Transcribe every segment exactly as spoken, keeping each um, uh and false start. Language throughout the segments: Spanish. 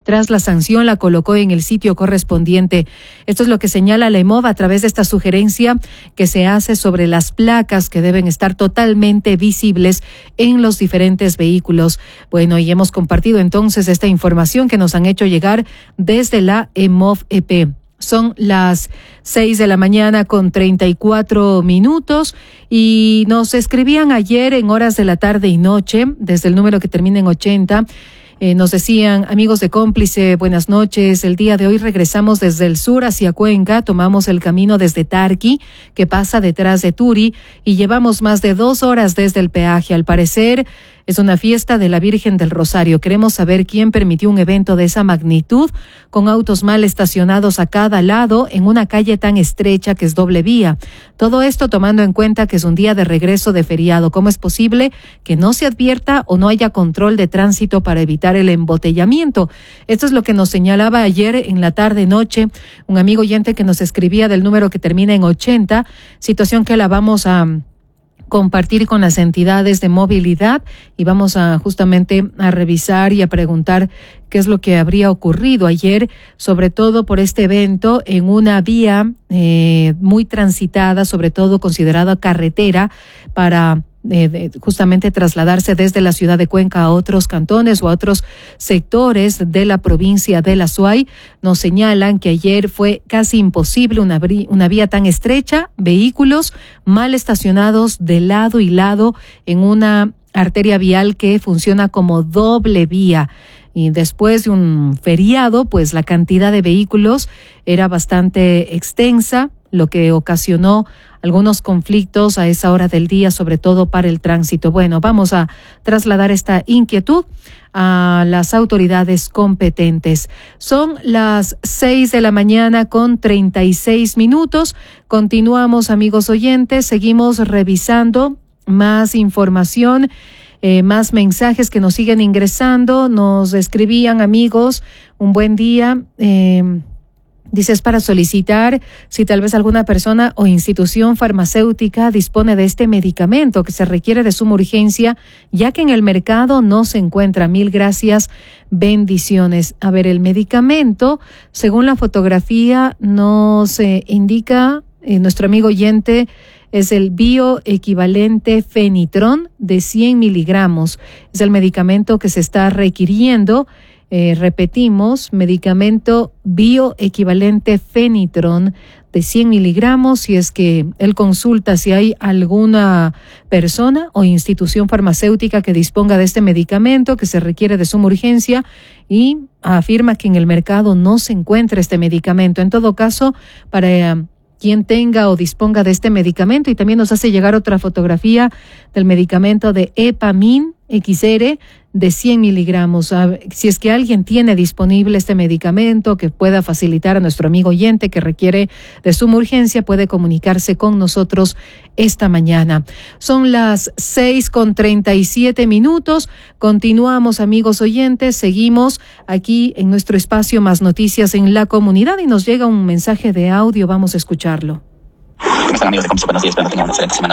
Tras la sanción, la colocó en el sitio correspondiente. Esto es lo que señala la EMOV a través de esta sugerencia que se hace sobre las placas que deben estar totalmente visibles en los diferentes vehículos. Bueno, y hemos compartido entonces esta información que nos han hecho llegar desde la EMOV-E P. Son las seis de la mañana con treinta y cuatro minutos y nos escribían ayer en horas de la tarde y noche, desde el número que termina en ochenta. Eh, nos decían, amigos de Cómplice, buenas noches. El día de hoy regresamos desde el sur hacia Cuenca, tomamos el camino desde Tarqui, que pasa detrás de Turi, y llevamos más de dos horas desde el peaje. Al parecer, es una fiesta de la Virgen del Rosario. Queremos saber quién permitió un evento de esa magnitud, con autos mal estacionados a cada lado, en una calle tan estrecha que es doble vía. Todo esto tomando en cuenta que es un día de regreso de feriado. ¿Cómo es posible que no se advierta o no haya control de tránsito para evitar el embotellamiento? Esto es lo que nos señalaba ayer en la tarde-noche un amigo oyente que nos escribía del número que termina en ochenta, situación que la vamos a compartir con las entidades de movilidad y vamos a justamente a revisar y a preguntar qué es lo que habría ocurrido ayer, sobre todo por este evento en una vía eh, muy transitada, sobre todo considerada carretera para Eh, de justamente trasladarse desde la ciudad de Cuenca a otros cantones o a otros sectores de la provincia de La Suay. Nos señalan que ayer fue casi imposible una, una vía tan estrecha, vehículos mal estacionados de lado y lado en una arteria vial que funciona como doble vía. Y después de un feriado, pues la cantidad de vehículos era bastante extensa, lo que ocasionó algunos conflictos a esa hora del día, sobre todo para el tránsito. Bueno, vamos a trasladar esta inquietud a las autoridades competentes. Son las seis de la mañana con treinta y seis minutos. Continuamos, amigos oyentes, seguimos revisando más información. Eh, más mensajes que nos siguen ingresando. Nos escribían amigos, un buen día. Eh, dice, es para solicitar si tal vez alguna persona o institución farmacéutica dispone de este medicamento que se requiere de suma urgencia, ya que en el mercado no se encuentra. Mil gracias, bendiciones. A ver, el medicamento, según la fotografía, nos eh, indica eh, nuestro amigo oyente, es el bioequivalente Fenitron de cien miligramos. Es el medicamento que se está requiriendo. Eh, repetimos, medicamento bioequivalente Fenitron de cien miligramos. Si es que él consulta si hay alguna persona o institución farmacéutica que disponga de este medicamento que se requiere de suma urgencia y afirma que en el mercado no se encuentra este medicamento. En todo caso, para eh, quien tenga o disponga de este medicamento, y también nos hace llegar otra fotografía del medicamento de Epamin X R de cien miligramos. Si es que alguien tiene disponible este medicamento que pueda facilitar a nuestro amigo oyente que requiere de suma urgencia, puede comunicarse con nosotros esta mañana. Son las seis con treinta y siete minutos. Continuamos, amigos oyentes, seguimos aquí en nuestro espacio Más Noticias en la Comunidad y nos llega un mensaje de audio. Vamos a escucharlo. ¿Cómo están, amigos de Cómplice? Buenos días, espero que tengan una excelente semana.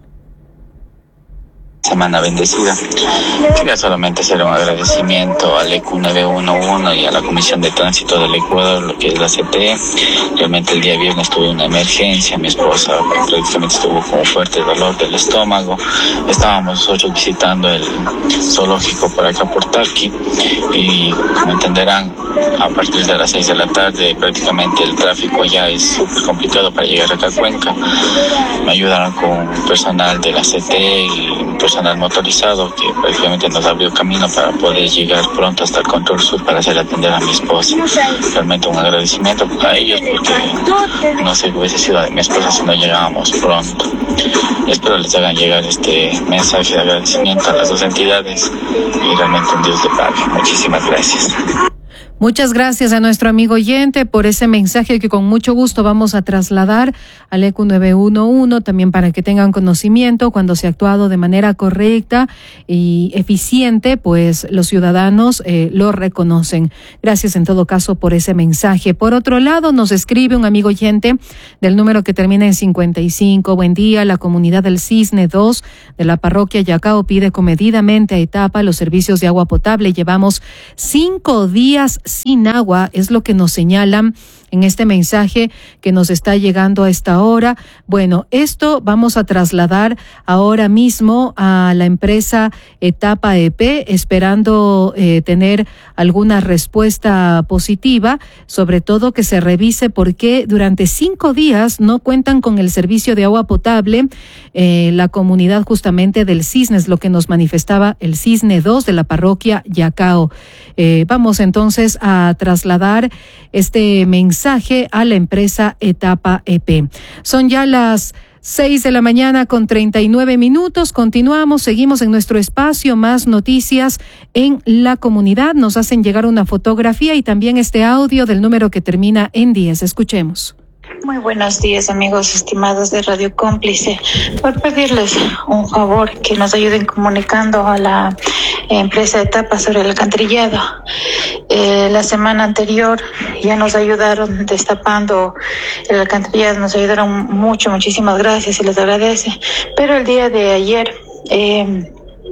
Semana bendecida. Quería solamente hacer un agradecimiento al E Q nueve uno uno y a la Comisión de Tránsito del Ecuador, lo que es la C T E. Realmente el día viernes tuve una emergencia, mi esposa prácticamente estuvo con un fuerte dolor del estómago. Estábamos nosotros visitando el zoológico por acá por Tarqui y, como entenderán, a partir de las seis de la tarde prácticamente el tráfico ya es súper complicado para llegar acá a Cuenca. Me ayudaron con personal de la C T E y personal motorizado que prácticamente nos abrió camino para poder llegar pronto hasta el Control Sur para hacer atender a mi esposa. Realmente un agradecimiento a ellos porque no sé qué hubiese sido de mi esposa si no llegábamos pronto. Espero les hagan llegar este mensaje de agradecimiento a las dos entidades y realmente un Dios de pague. Muchísimas gracias. Muchas gracias a nuestro amigo oyente por ese mensaje que con mucho gusto vamos a trasladar al E Q nueve uno uno, también para que tengan conocimiento cuando se ha actuado de manera correcta y eficiente, pues los ciudadanos eh, lo reconocen. Gracias en todo caso por ese mensaje. Por otro lado, nos escribe un amigo oyente del número que termina en cincuenta y cinco. Buen día, la comunidad del Cisne dos de la parroquia Yacao pide comedidamente a Etapa los servicios de agua potable. Llevamos cinco días sin agua, es lo que nos señalan en este mensaje que nos está llegando a esta hora. Bueno, esto vamos a trasladar ahora mismo a la empresa Etapa E P, esperando eh, tener alguna respuesta positiva, sobre todo que se revise por qué durante cinco días no cuentan con el servicio de agua potable eh, la comunidad justamente del Cisne, es lo que nos manifestaba el Cisne dos de la parroquia Yacao. Eh, vamos entonces a trasladar este mensaje a la empresa Etapa E P. Son ya las seis de la mañana con treinta y nueve minutos. Continuamos, seguimos en nuestro espacio, más noticias en la comunidad. Nos hacen llegar una fotografía y también este audio del número que termina en diez. Escuchemos. Muy buenos días, amigos estimados de Radio Cómplice. Por pedirles un favor, que nos ayuden comunicando a la empresa Etapa sobre el alcantarillado. Eh, la semana anterior ya nos ayudaron destapando el alcantarillado, nos ayudaron mucho, muchísimas gracias, se les agradece. Pero el día de ayer eh,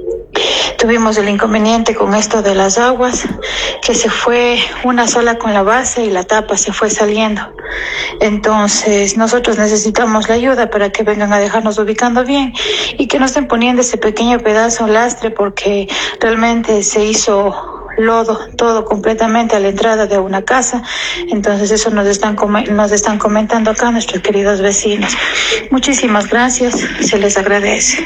tuvimos el inconveniente con esto de las aguas, que se fue una sola con la base y la tapa se fue saliendo. Entonces nosotros necesitamos la ayuda para que vengan a dejarnos ubicando bien y que no estén poniendo ese pequeño pedazo lastre, porque realmente se hizo lodo todo completamente a la entrada de una casa. Entonces eso nos están nos están comentando acá nuestros queridos vecinos. Muchísimas gracias, se les agradece.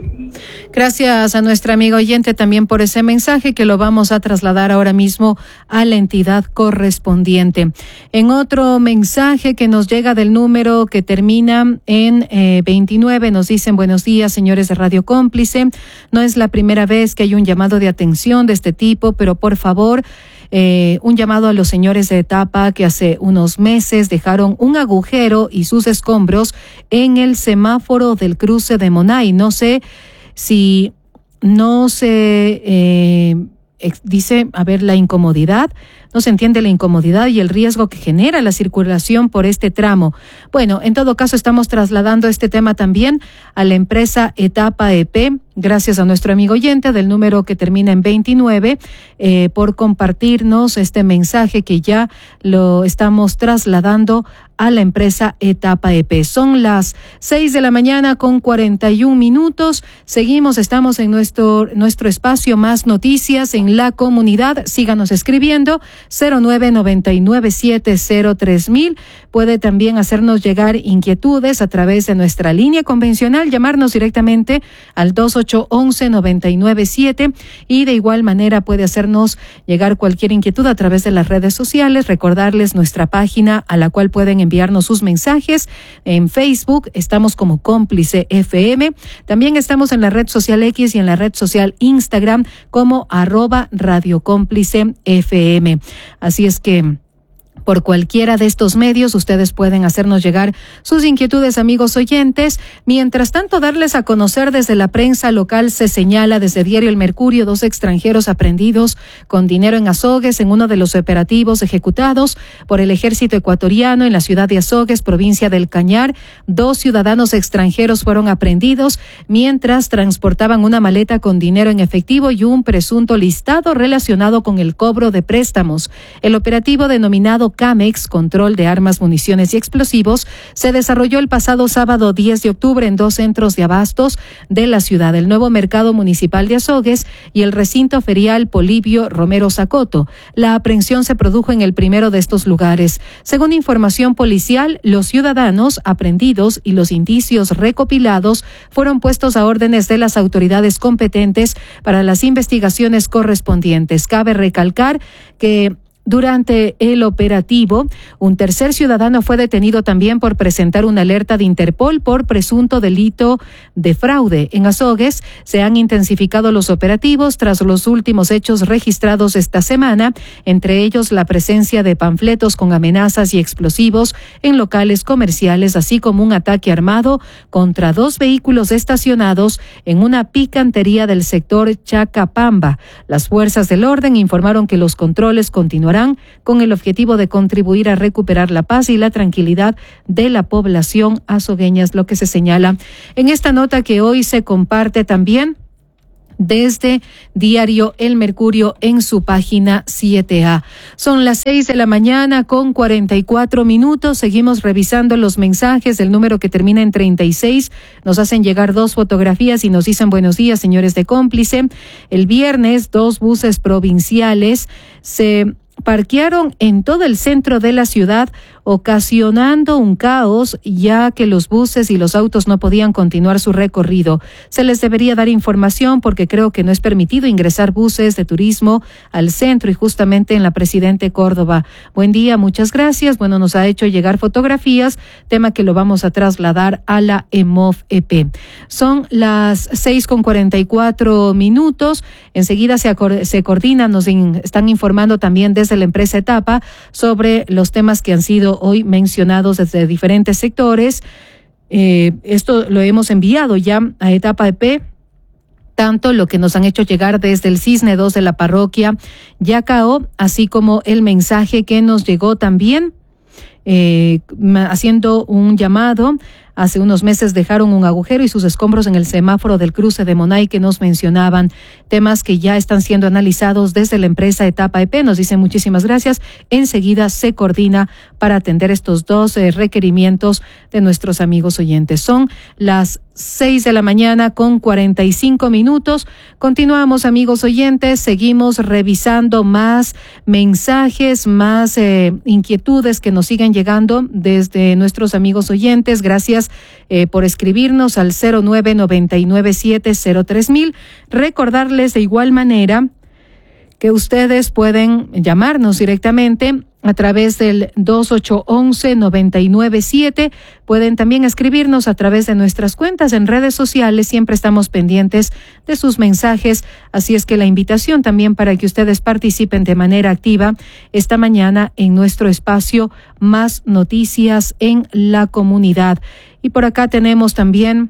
Gracias a nuestra amiga oyente también por ese mensaje, que lo vamos a trasladar ahora mismo a la entidad correspondiente. En otro mensaje que nos llega del número que termina en eh, veintinueve, nos dicen: buenos días, señores de Radio Cómplice. No es la primera vez que hay un llamado de atención de este tipo, pero por favor, Eh, un llamado a los señores de Etapa, que hace unos meses dejaron un agujero y sus escombros en el semáforo del cruce de Monay. No sé si no se eh, dice, a ver, la incomodidad, no se entiende la incomodidad y el riesgo que genera la circulación por este tramo. Bueno, en todo caso estamos trasladando este tema también a la empresa Etapa E P, gracias a nuestro amigo oyente del número que termina en veintinueve, eh, por compartirnos este mensaje que ya lo estamos trasladando a la empresa Etapa E P. Son las seis de la mañana con cuarenta y un minutos. Seguimos, estamos en nuestro, nuestro espacio Más Noticias en la comunidad. Síganos escribiendo cero nueve nueve nueve siete cero tres mil. Puede también hacernos llegar inquietudes a través de nuestra línea convencional, llamarnos directamente al dos ocho uno uno nueve nueve siete, y de igual manera puede hacernos llegar cualquier inquietud a través de las redes sociales. Recordarles nuestra página a la cual pueden enviarnos sus mensajes. En Facebook estamos como Cómplice F M. También estamos en la red social X y en la red social Instagram como arroba Radio Cómplice F M. Así es que por cualquiera de estos medios ustedes pueden hacernos llegar sus inquietudes, amigos oyentes. Mientras tanto, darles a conocer desde la prensa local, se señala desde Diario El Mercurio, dos extranjeros aprendidos con dinero en Azogues en uno de los operativos ejecutados por el ejército ecuatoriano en la ciudad de Azogues, provincia del Cañar. Dos ciudadanos extranjeros fueron aprendidos mientras transportaban una maleta con dinero en efectivo y un presunto listado relacionado con el cobro de préstamos. El operativo, denominado CAMEX, Control de Armas, Municiones y Explosivos, se desarrolló el pasado sábado diez de octubre en dos centros de abastos de la ciudad, el nuevo mercado municipal de Azogues y el recinto ferial Polibio Romero Zacoto. La aprehensión se produjo en el primero de estos lugares. Según información policial, los ciudadanos aprendidos y los indicios recopilados fueron puestos a órdenes de las autoridades competentes para las investigaciones correspondientes. Cabe recalcar que durante el operativo, un tercer ciudadano fue detenido también por presentar una alerta de Interpol por presunto delito de fraude. En Azogues se han intensificado los operativos tras los últimos hechos registrados esta semana, entre ellos la presencia de panfletos con amenazas y explosivos en locales comerciales, así como un ataque armado contra dos vehículos estacionados en una picantería del sector Chacapamba. Las fuerzas del orden informaron que los controles continuarán con el objetivo de contribuir a recuperar la paz y la tranquilidad de la población azogueña, es lo que se señala en esta nota que hoy se comparte también desde Diario El Mercurio en su página siete A. Son las seis de la mañana con cuarenta y cuatro minutos. Seguimos revisando los mensajes del número que termina en treinta y seis. Nos hacen llegar dos fotografías y nos dicen buenos días, señores de Cómplice. El viernes, dos buses provinciales se parquearon en todo el centro de la ciudad, ocasionando un caos, ya que los buses y los autos no podían continuar su recorrido. Se les debería dar información porque creo que no es permitido ingresar buses de turismo al centro y justamente en la Presidente Córdoba. Buen día, muchas gracias. Bueno, nos ha hecho llegar fotografías, tema que lo vamos a trasladar a la EMOF-E P. Son las seis con cuarenta y cuatro minutos. Enseguida se, se coordinan, nos in, están informando también desde la empresa Etapa sobre los temas que han sido hoy mencionados desde diferentes sectores. Eh, esto lo hemos enviado ya a Etapa E P, tanto lo que nos han hecho llegar desde el Cisne dos de la parroquia Yacao, así como el mensaje que nos llegó también eh, haciendo un llamado. Hace unos meses dejaron un agujero y sus escombros en el semáforo del cruce de Monay que nos mencionaban, temas que ya están siendo analizados desde la empresa Etapa E P. Nos dicen muchísimas gracias. Enseguida se coordina para atender estos dos eh, requerimientos de nuestros amigos oyentes. Son las seis de la mañana con cuarenta y cinco minutos. Continuamos, amigos oyentes, seguimos revisando más mensajes, más eh, inquietudes que nos siguen llegando desde nuestros amigos oyentes. Gracias eh, por escribirnos al cero nueve nueve nueve siete cero tres mil. Recordarles de igual manera que ustedes pueden llamarnos directamente a través del dos ocho once noventa y nueve siete. Pueden también escribirnos a través de nuestras cuentas en redes sociales. Siempre estamos pendientes de sus mensajes. Así es que la invitación también para que ustedes participen de manera activa esta mañana en nuestro espacio Más Noticias en la Comunidad. Y por acá tenemos también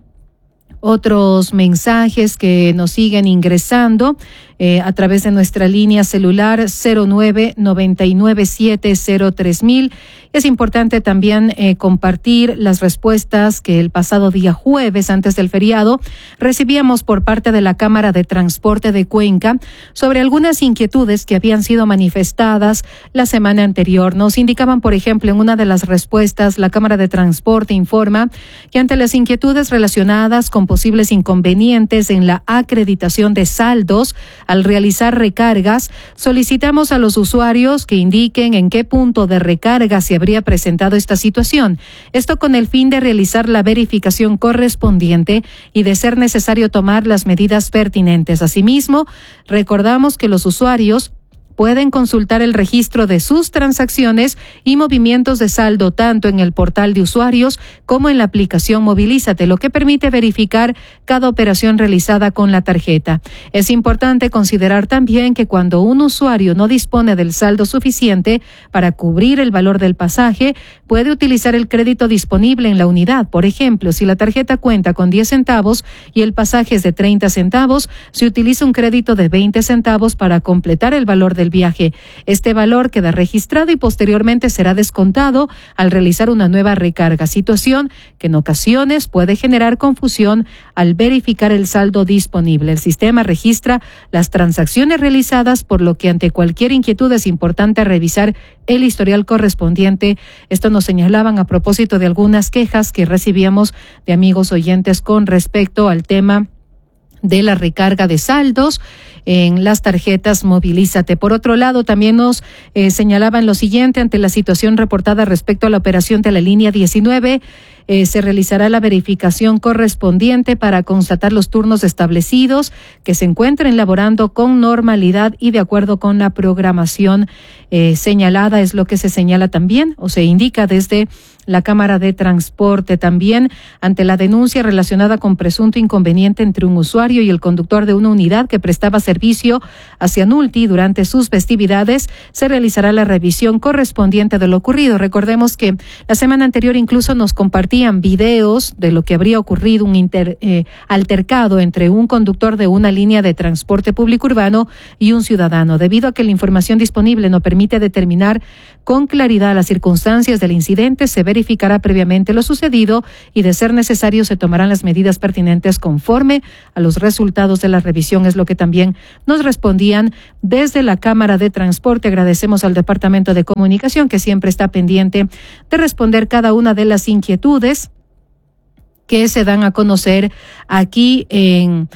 otros mensajes que nos siguen ingresando eh, a través de nuestra línea celular cero nueve nueve nueve siete cero tres mil. Es importante también eh, compartir las respuestas que el pasado día jueves, antes del feriado, recibíamos por parte de la Cámara de Transporte de Cuenca sobre algunas inquietudes que habían sido manifestadas la semana anterior. Nos indicaban, por ejemplo, en una de las respuestas, la Cámara de Transporte informa que ante las inquietudes relacionadas con posibles inconvenientes en la acreditación de saldos al realizar recargas, solicitamos a los usuarios que indiquen en qué punto de recarga se habría presentado esta situación. Esto con el fin de realizar la verificación correspondiente y de ser necesario tomar las medidas pertinentes. Asimismo, recordamos que los usuarios pueden consultar el registro de sus transacciones y movimientos de saldo tanto en el portal de usuarios como en la aplicación Movilízate, lo que permite verificar cada operación realizada con la tarjeta. Es importante considerar también que cuando un usuario no dispone del saldo suficiente para cubrir el valor del pasaje, puede utilizar el crédito disponible en la unidad. Por ejemplo, si la tarjeta cuenta con diez centavos y el pasaje es de treinta centavos, se utiliza un crédito de veinte centavos para completar el valor del viaje. Este valor queda registrado y posteriormente será descontado al realizar una nueva recarga, situación que en ocasiones puede generar confusión al verificar el saldo disponible. El sistema registra las transacciones realizadas, por lo que ante cualquier inquietud es importante revisar el historial correspondiente. Esto nos señalaban a propósito de algunas quejas que recibíamos de amigos oyentes con respecto al tema de la recarga de saldos en las tarjetas Movilízate. Por otro lado, también nos eh, señalaban lo siguiente: ante la situación reportada respecto a la operación de la línea diecinueve, eh, se realizará la verificación correspondiente para constatar los turnos establecidos que se encuentren laborando con normalidad y de acuerdo con la programación eh, señalada. Es lo que se señala también o se indica desde la Cámara de Transporte. También ante la denuncia relacionada con presunto inconveniente entre un usuario y el conductor de una unidad que prestaba servicio hacia Nulti durante sus festividades, se realizará la revisión correspondiente de lo ocurrido. Recordemos que la semana anterior incluso nos compartían videos de lo que habría ocurrido, un inter, eh, altercado entre un conductor de una línea de transporte público urbano y un ciudadano. Debido a que la información disponible no permite determinar con claridad las circunstancias del incidente, se verificará previamente lo sucedido y, de ser necesario, se tomarán las medidas pertinentes conforme a los resultados de la revisión. Es lo que también nos respondían desde la Cámara de Transporte. Agradecemos al Departamento de Comunicación, que siempre está pendiente de responder cada una de las inquietudes que se dan a conocer aquí en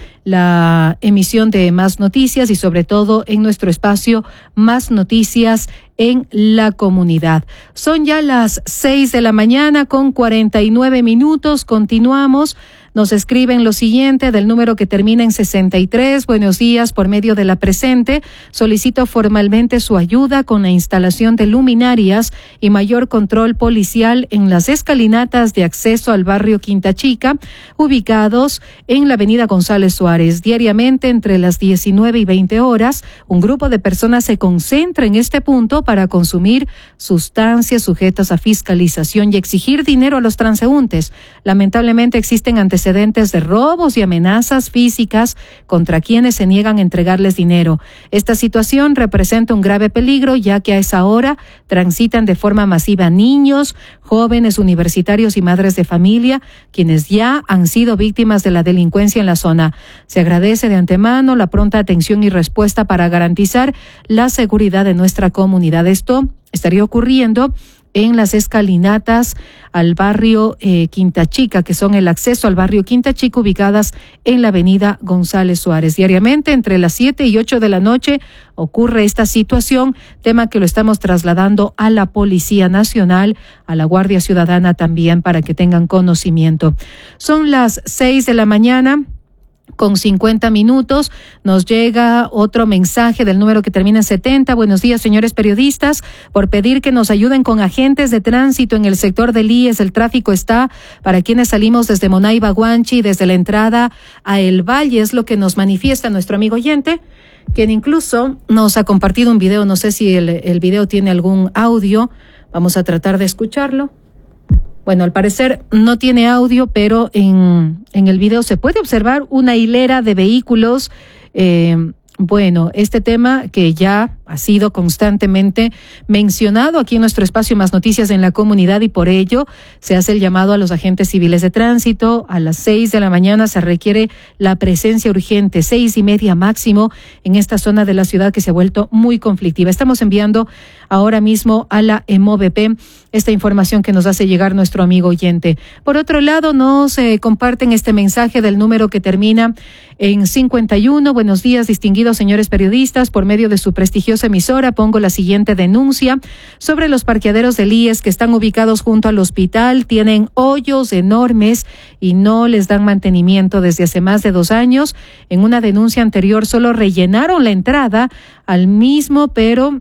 la emisión de Más Noticias y sobre todo en nuestro espacio Más Noticias en la Comunidad. Son ya las seis de la mañana con cuarenta y nueve minutos. Continuamos. Nos escriben lo siguiente del número que termina en sesenta y tres. Buenos días, por medio de la presente, solicito formalmente su ayuda con la instalación de luminarias y mayor control policial en las escalinatas de acceso al barrio Quinta Chica, ubicados en la avenida González Suárez. Diariamente, entre las diecinueve y veinte horas, un grupo de personas se concentra en este punto para consumir sustancias sujetas a fiscalización y exigir dinero a los transeúntes. Lamentablemente existen antecedentes de robos y amenazas físicas contra quienes se niegan a entregarles dinero. Esta situación representa un grave peligro, ya que a esa hora transitan de forma masiva niños, jóvenes universitarios y madres de familia, quienes ya han sido víctimas de la delincuencia en la zona. Se agradece de antemano la pronta atención y respuesta para garantizar la seguridad de nuestra comunidad. Esto estaría ocurriendo en las escalinatas al barrio eh, Quinta Chica, que son el acceso al barrio Quinta Chica, ubicadas en la avenida González Suárez. Diariamente, entre las siete y ocho de la noche, ocurre esta situación, tema que lo estamos trasladando a la Policía Nacional, a la Guardia Ciudadana también, para que tengan conocimiento. Son las seis de la mañana. Con cincuenta minutos nos llega otro mensaje del número que termina en setenta. Buenos días, señores periodistas. Por pedir que nos ayuden con agentes de tránsito en el sector del I E S. El tráfico está para quienes salimos desde Monaiba, Guanchi, desde la entrada a El Valle. Es lo que nos manifiesta nuestro amigo oyente, quien incluso nos ha compartido un video. No sé si el, el video tiene algún audio. Vamos a tratar de escucharlo. Bueno, al parecer no tiene audio, pero en, en el video se puede observar una hilera de vehículos. Eh, bueno, este tema que ya ha sido constantemente mencionado aquí en nuestro espacio Más Noticias en la Comunidad, y por ello se hace el llamado a los agentes civiles de tránsito. A las seis de la mañana se requiere la presencia urgente, seis y media máximo, en esta zona de la ciudad que se ha vuelto muy conflictiva. Estamos enviando ahora mismo a la EMOVP esta información que nos hace llegar nuestro amigo oyente. Por otro lado, nos eh, comparten este mensaje del número que termina en cincuenta y uno. Buenos días, distinguidos señores periodistas. Por medio de su prestigiosa emisora, pongo la siguiente denuncia sobre los parqueaderos del I E S que están ubicados junto al hospital. Tienen hoyos enormes y no les dan mantenimiento desde hace más de dos años. En una denuncia anterior solo rellenaron la entrada al mismo, pero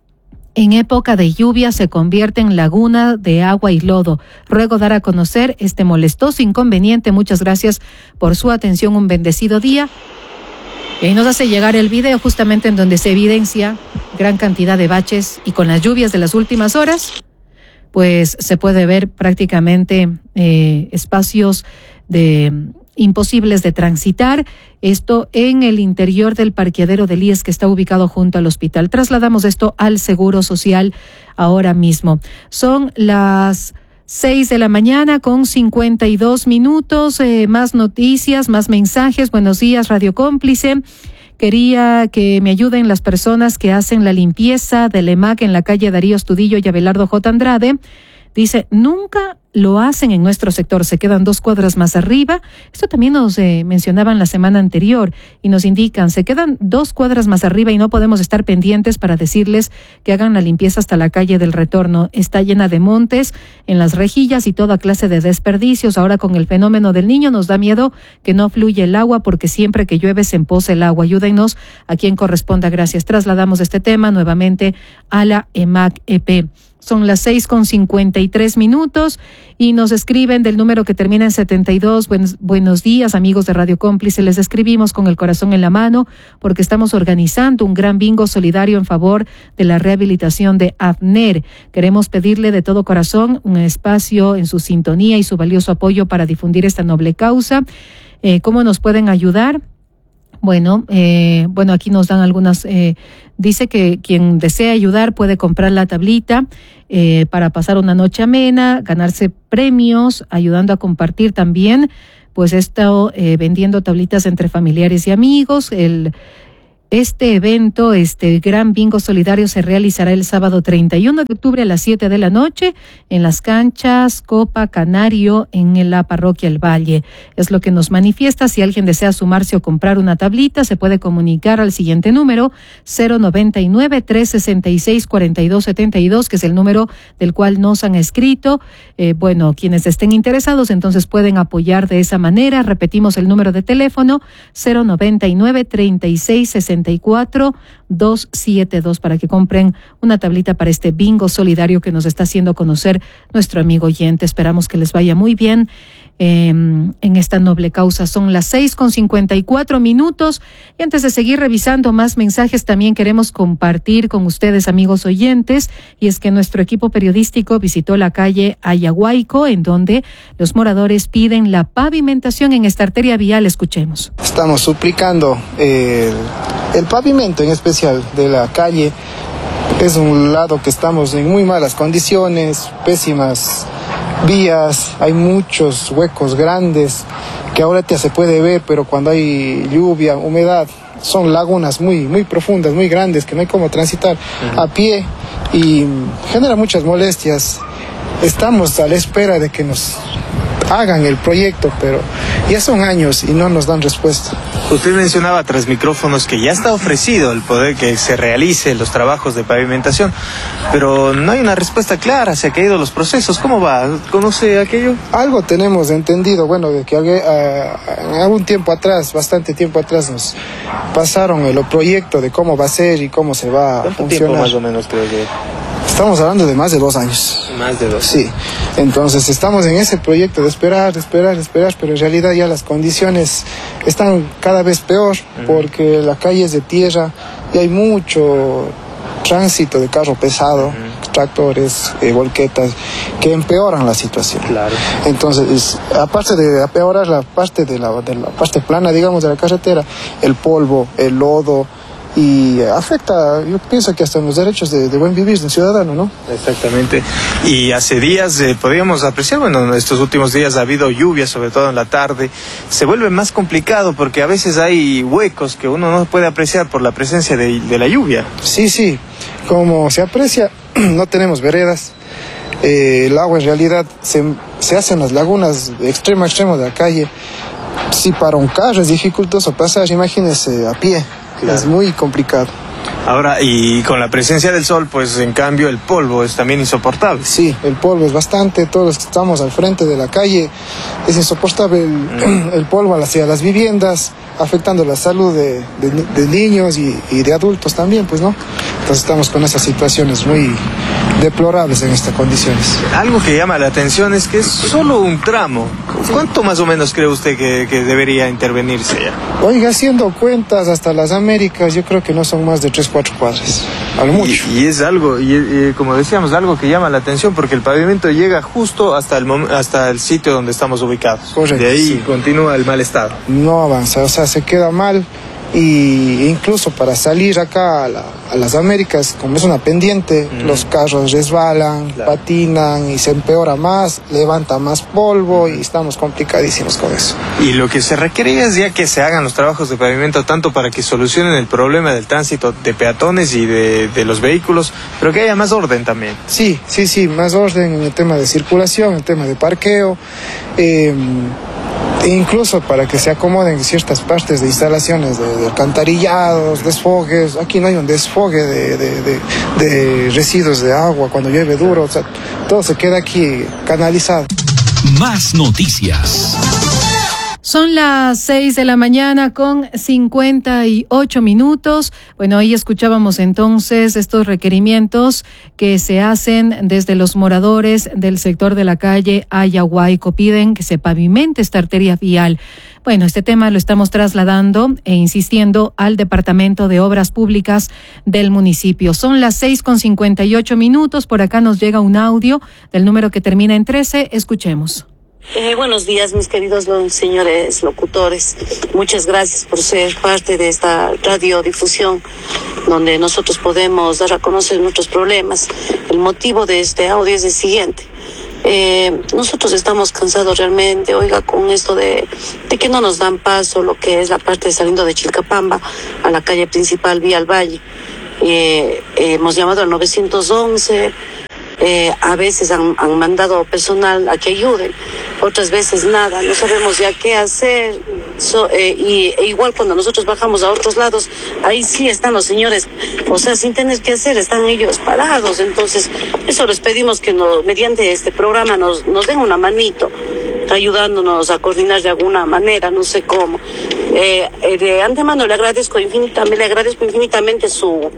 en época de lluvia se convierte en laguna de agua y lodo. Ruego dar a conocer este molestoso inconveniente. Muchas gracias por su atención. Un bendecido día. Y nos hace llegar el video justamente en donde se evidencia gran cantidad de baches, y con las lluvias de las últimas horas, pues se puede ver prácticamente eh, espacios de imposibles de transitar. Esto en el interior del parqueadero del I E S que está ubicado junto al hospital. Trasladamos esto al Seguro Social ahora mismo. Son las seis de la mañana con cincuenta y dos minutos. Eh, más noticias, más mensajes. Buenos días, Radio Cómplice. Quería que me ayuden las personas que hacen la limpieza del E M A C en la calle Darío Estudillo y Abelardo J. Andrade. Dice, nunca lo hacen en nuestro sector, se quedan dos cuadras más arriba. Esto también nos eh, mencionaban la semana anterior y nos indican, se quedan dos cuadras más arriba y no podemos estar pendientes para decirles que hagan la limpieza hasta la calle del Retorno. Está llena de montes en las rejillas y toda clase de desperdicios. Ahora con el fenómeno del Niño nos da miedo que no fluya el agua, porque siempre que llueve se empoza el agua. Ayúdenos a quien corresponda. Gracias. Trasladamos este tema nuevamente a la E M A C E P. Son las seis con cincuenta y tres minutos y nos escriben del número que termina en setenta y dos. Buenos, buenos días, amigos de Radio Cómplice. Les escribimos con el corazón en la mano porque estamos organizando un gran bingo solidario en favor de la rehabilitación de AFNER. Queremos pedirle de todo corazón un espacio en su sintonía y su valioso apoyo para difundir esta noble causa. Eh, ¿Cómo nos pueden ayudar? Bueno, eh, bueno, aquí nos dan algunas, eh, dice que quien desea ayudar puede comprar la tablita eh, para pasar una noche amena, ganarse premios, ayudando a compartir también, pues esto, eh, vendiendo tablitas entre familiares y amigos. El Este evento, este gran bingo solidario, se realizará el sábado treinta y uno de octubre a las siete de la noche en las canchas Copa Canario en la parroquia El Valle. Es lo que nos manifiesta. Si alguien desea sumarse o comprar una tablita, se puede comunicar al siguiente número: cero noventa y nueve, trescientos sesenta y seis, cuarenta y dos setenta y dos, que es el número del cual nos han escrito. Eh, bueno, quienes estén interesados entonces pueden apoyar de esa manera. Repetimos el número de teléfono: cero noventa y nueve, treinta y seis, sesenta y cuatro, doscientos setenta y dos, para que compren una tablita para este bingo solidario que nos está haciendo conocer nuestro amigo oyente. Esperamos que les vaya muy bien eh, en esta noble causa. Son las seis con cincuenta y cuatro minutos, y antes de seguir revisando más mensajes, también queremos compartir con ustedes, amigos oyentes, y es que nuestro equipo periodístico visitó la calle Ayahuayco, en donde los moradores piden la pavimentación en esta arteria vial. Escuchemos. Estamos suplicando eh, el pavimento, en especial de la calle. Es un lado que estamos en muy malas condiciones, pésimas vías, hay muchos huecos grandes que ahorita se puede ver, pero cuando hay lluvia, humedad, son lagunas muy, muy profundas, muy grandes, que no hay cómo transitar uh-huh. a pie, y genera muchas molestias. Estamos a la espera de que nos hagan el proyecto, pero ya son años y no nos dan respuesta. Usted mencionaba tras micrófonos que ya está ofrecido el poder que se realice los trabajos de pavimentación, pero no hay una respuesta clara, se han caído los procesos. ¿Cómo va? ¿Conoce aquello? Algo tenemos entendido, bueno, de que uh, algún tiempo atrás, bastante tiempo atrás, nos pasaron el proyecto de cómo va a ser y cómo se va a funcionar. ¿Cuánto tiempo más o menos creo que? Estamos hablando de más de dos años. Más de dos. Sí. Entonces estamos en ese proyecto de esperar, esperar, esperar, pero en realidad ya las condiciones están cada vez peor, uh-huh. porque la calle es de tierra y hay mucho tránsito de carro pesado, uh-huh. tractores, eh, volquetas, que empeoran la situación. Claro. Entonces, aparte de empeorar la parte de la, de la parte plana, digamos, de la carretera, el polvo, el lodo, y afecta, yo pienso que hasta en los derechos de, de buen vivir del ciudadano, ¿no? Exactamente. Y hace días eh, podíamos apreciar, bueno, en estos últimos días ha habido lluvia, sobre todo en la tarde. Se vuelve más complicado porque a veces hay huecos que uno no puede apreciar por la presencia de, de la lluvia. Sí, sí. Como se aprecia, no tenemos veredas. Eh, el agua en realidad se, se hace en las lagunas de extremo a extremo de la calle. Si para un carro es dificultoso pasar, imagínese a pie. Claro. Es muy complicado. Ahora, y con la presencia del sol, pues en cambio el polvo es también insoportable. Sí, el polvo es bastante, todos los que estamos al frente de la calle, es insoportable el, mm. el polvo hacia las viviendas, afectando la salud de, de, de niños y, y de adultos también, pues, ¿no? Entonces estamos con esas situaciones muy deplorables en estas condiciones. Algo que llama la atención es que es solo un tramo. ¿Cuánto más o menos cree usted que, que debería intervenirse ya? Oiga, haciendo cuentas hasta las Américas, yo creo que no son más de tres, cuatro cuadras, a lo mucho. Y, y es algo, y, y como decíamos, algo que llama la atención porque el pavimento llega justo hasta el, mom- hasta el sitio donde estamos ubicados. Correcto. De ahí sí. continúa el mal estado. No avanza, o sea, se queda mal. Y incluso para salir acá a, la, a las Américas, como es una pendiente, mm. los carros resbalan, claro. patinan y se empeora más, levanta más polvo y estamos complicadísimos con eso. Y lo que se requiere es ya que se hagan los trabajos de pavimento tanto para que solucionen el problema del tránsito de peatones y de, de los vehículos, pero que haya más orden también. Sí, sí, sí, más orden en el tema de circulación, en el tema de parqueo, eh, e incluso para que se acomoden ciertas partes de instalaciones de, de alcantarillados, desfogues. Aquí no hay un desfogue de, de, de, de residuos de agua cuando llueve duro, o sea, todo se queda aquí canalizado. Más noticias. Son las seis de la mañana con cincuenta y ocho minutos. Bueno, ahí escuchábamos entonces estos requerimientos que se hacen desde los moradores del sector de la calle Ayahuayco. Piden que se pavimente esta arteria vial. Bueno, este tema lo estamos trasladando e insistiendo al Departamento de Obras Públicas del municipio. Son las seis con cincuenta y ocho minutos. Por acá nos llega un audio del número que termina en trece. Escuchemos. Eh, buenos días, mis queridos señores locutores. Muchas gracias por ser parte de esta radiodifusión donde nosotros podemos dar a conocer nuestros problemas. El motivo de este audio es el siguiente. Eh, nosotros estamos cansados realmente, oiga, con esto de, de que no nos dan paso lo que es la parte de saliendo de Chilcapamba a la calle principal vía al Valle. Eh, eh, hemos llamado al nueve once. Eh, a veces han, han mandado personal a que ayuden, otras veces nada, no sabemos ya qué hacer. So, eh, y e igual cuando nosotros bajamos a otros lados, ahí sí están los señores, o sea, sin tener que hacer, están ellos parados. Entonces, eso les pedimos que nos, mediante este programa nos, nos den una manito, ayudándonos a coordinar de alguna manera, no sé cómo. Eh, eh, de antemano le agradezco infinitamente, le agradezco infinitamente su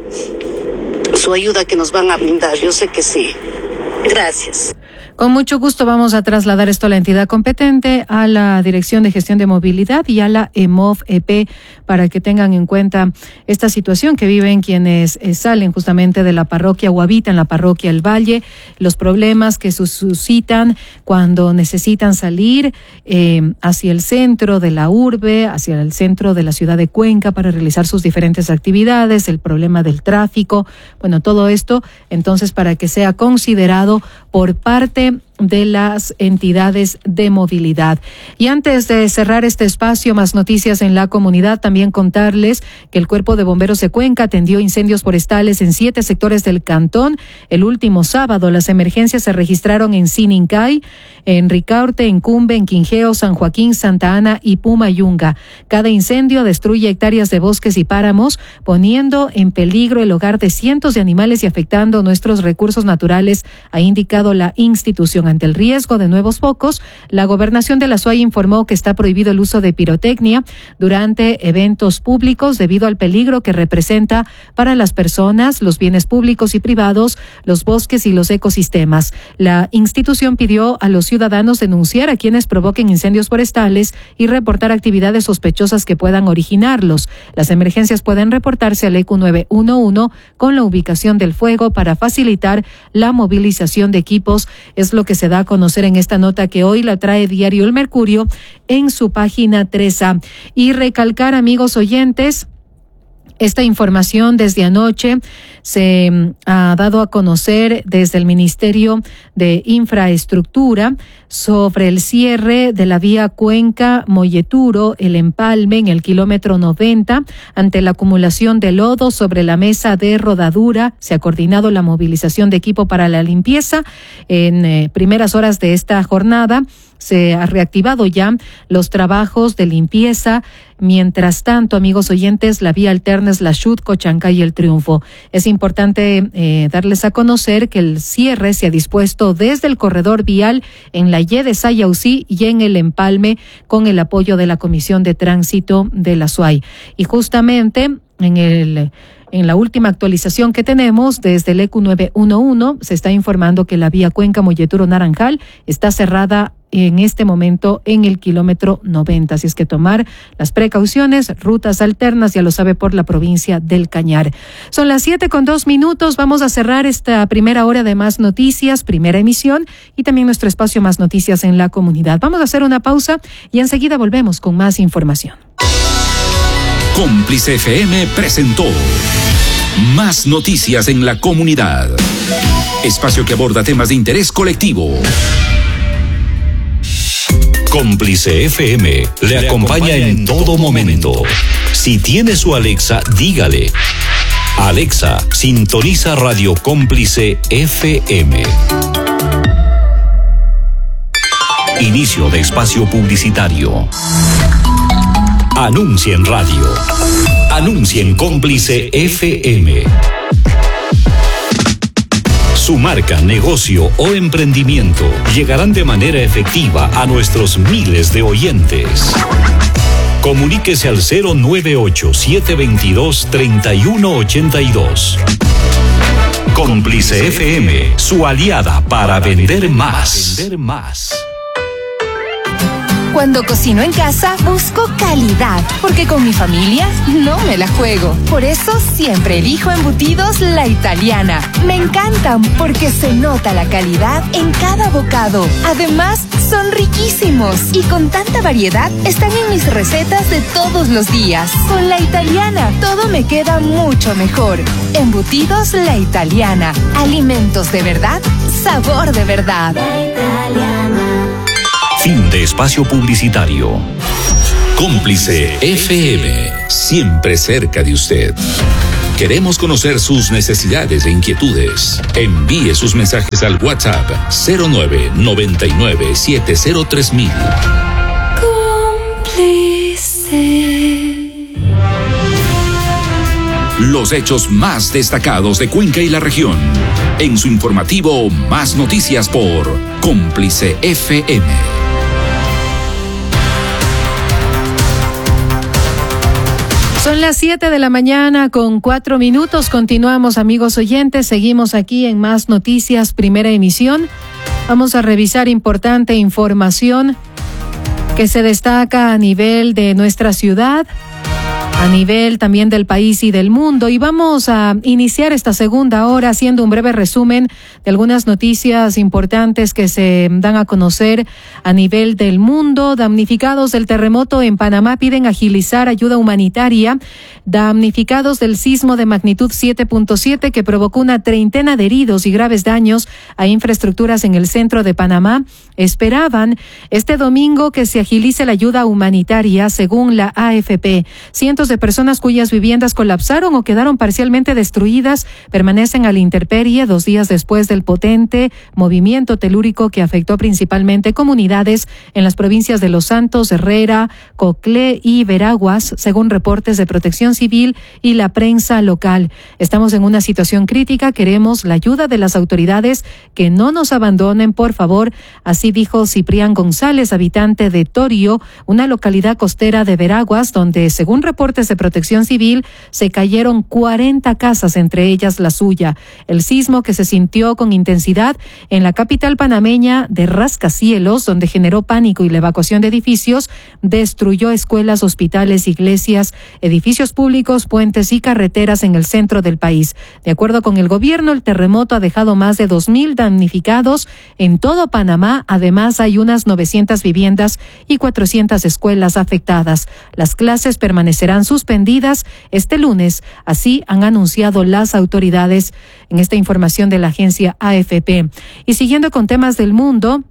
su ayuda que nos van a brindar. Yo sé que sí. Gracias. Con mucho gusto vamos a trasladar esto a la entidad competente, a la Dirección de Gestión de Movilidad y a la E M O V E P, para que tengan en cuenta esta situación que viven quienes eh, salen justamente de la parroquia o habitan la parroquia El Valle, los problemas que suscitan cuando necesitan salir eh, hacia el centro de la urbe, hacia el centro de la ciudad de Cuenca para realizar sus diferentes actividades, el problema del tráfico, bueno, todo esto, entonces, para que sea considerado por parte de las entidades de movilidad. Y antes de cerrar este espacio, más noticias en la comunidad, también contarles que el Cuerpo de Bomberos de Cuenca atendió incendios forestales en siete sectores del cantón. El último sábado, las emergencias se registraron en Sinincay, en Ricaurte, en Cumbe, en Quinjeo, San Joaquín, Santa Ana y Pumayunga. Cada incendio destruye hectáreas de bosques y páramos, poniendo en peligro el hogar de cientos de animales y afectando nuestros recursos naturales, ha indicado la institución. Ante el riesgo de nuevos focos, la Gobernación de la S U A Y informó que está prohibido el uso de pirotecnia durante eventos públicos debido al peligro que representa para las personas, los bienes públicos y privados, los bosques y los ecosistemas. La institución pidió a los ciudadanos denunciar a quienes provoquen incendios forestales y reportar actividades sospechosas que puedan originarlos. Las emergencias pueden reportarse al E Q nueve uno uno con la ubicación del fuego para facilitar la movilización de equipos. Es lo que se da a conocer en esta nota que hoy la trae Diario El Mercurio en su página tres A. Y recalcar, amigos oyentes, esta información desde anoche se ha dado a conocer desde el Ministerio de Infraestructura sobre el cierre de la vía Cuenca-Molleturo, el empalme en el kilómetro noventa, ante la acumulación de lodo sobre la mesa de rodadura. Se ha coordinado la movilización de equipo para la limpieza. En eh, primeras horas de esta jornada se ha reactivado ya los trabajos de limpieza. Mientras tanto, amigos oyentes, la vía alterna es la Chut, Cochancay y el Triunfo. Es importante eh, darles a conocer que el cierre se ha dispuesto desde el corredor vial en la Y de Sayausí y en el empalme con el apoyo de la Comisión de Tránsito de la S U A Y. Y justamente en el... En la última actualización que tenemos desde el E Q nueve uno uno se está informando que la vía Cuenca-Molleturo-Naranjal está cerrada en este momento en el kilómetro noventa. Así es que tomar las precauciones, rutas alternas, ya lo sabe, por la provincia del Cañar. Son las siete con dos minutos. Vamos a cerrar esta primera hora de Más Noticias, primera emisión, y también nuestro espacio Más Noticias en la comunidad. Vamos a hacer una pausa y enseguida volvemos con más información. Cómplice F M presentó Más Noticias en la comunidad. Espacio que aborda temas de interés colectivo. Cómplice F M le acompaña en todo momento. Si tiene su Alexa, dígale: Alexa, sintoniza Radio Cómplice F M. Inicio de espacio publicitario. Anuncia en radio. Anuncia en Cómplice F M. Su marca, negocio o emprendimiento llegarán de manera efectiva a nuestros miles de oyentes. Comuníquese al cero nueve ocho, siete dos dos, tres uno ocho dos. Cómplice F M, su aliada para vender más. Vender más. Cuando cocino en casa, busco calidad, porque con mi familia no me la juego. Por eso siempre elijo embutidos La Italiana. Me encantan porque se nota la calidad en cada bocado. Además, son riquísimos y con tanta variedad están en mis recetas de todos los días. Con La Italiana, todo me queda mucho mejor. Embutidos La Italiana. Alimentos de verdad, sabor de verdad. La Italiana. Fin de espacio publicitario. Cómplice F M, siempre cerca de usted. Queremos conocer sus necesidades e inquietudes. Envíe sus mensajes al WhatsApp cero nueve noventa y nueve setenta tres mil. Cómplice. Los hechos más destacados de Cuenca y la región. En su informativo Más Noticias por Cómplice F M. Son las siete de la mañana con cuatro minutos. Continuamos, amigos oyentes. Seguimos aquí en Más Noticias, primera emisión. Vamos a revisar importante información que se destaca a nivel de nuestra ciudad, a nivel también del país y del mundo. Y vamos a iniciar esta segunda hora haciendo un breve resumen de algunas noticias importantes que se dan a conocer a nivel del mundo. Damnificados del terremoto en Panamá piden agilizar ayuda humanitaria. Damnificados del sismo de magnitud siete punto siete que provocó una treintena de heridos y graves daños a infraestructuras en el centro de Panamá esperaban este domingo que se agilice la ayuda humanitaria, según la A F P. Cientos de personas cuyas viviendas colapsaron o quedaron parcialmente destruidas permanecen a la intemperie dos días después del potente movimiento telúrico que afectó principalmente comunidades en las provincias de Los Santos, Herrera, Coclé y Veraguas, según reportes de Protección Civil y la prensa local. Estamos en una situación crítica, queremos la ayuda de las autoridades, que no nos abandonen, por favor. Así dijo Ciprián González, habitante de Torio, una localidad costera de Veraguas, donde, según reportes de Protección Civil, se cayeron cuarenta casas, entre ellas la suya. El sismo, que se sintió con intensidad en la capital panameña de Rascacielos, donde generó pánico y la evacuación de edificios, destruyó escuelas, hospitales, iglesias, edificios públicos, puentes y carreteras en el centro del país. De acuerdo con el gobierno, el terremoto ha dejado más de dos mil damnificados en todo Panamá. Además, hay unas novecientas viviendas y cuatrocientas escuelas afectadas. Las clases permanecerán suspendidas este lunes, así han anunciado las autoridades en esta información de la agencia A F P. Y siguiendo con temas del mundo,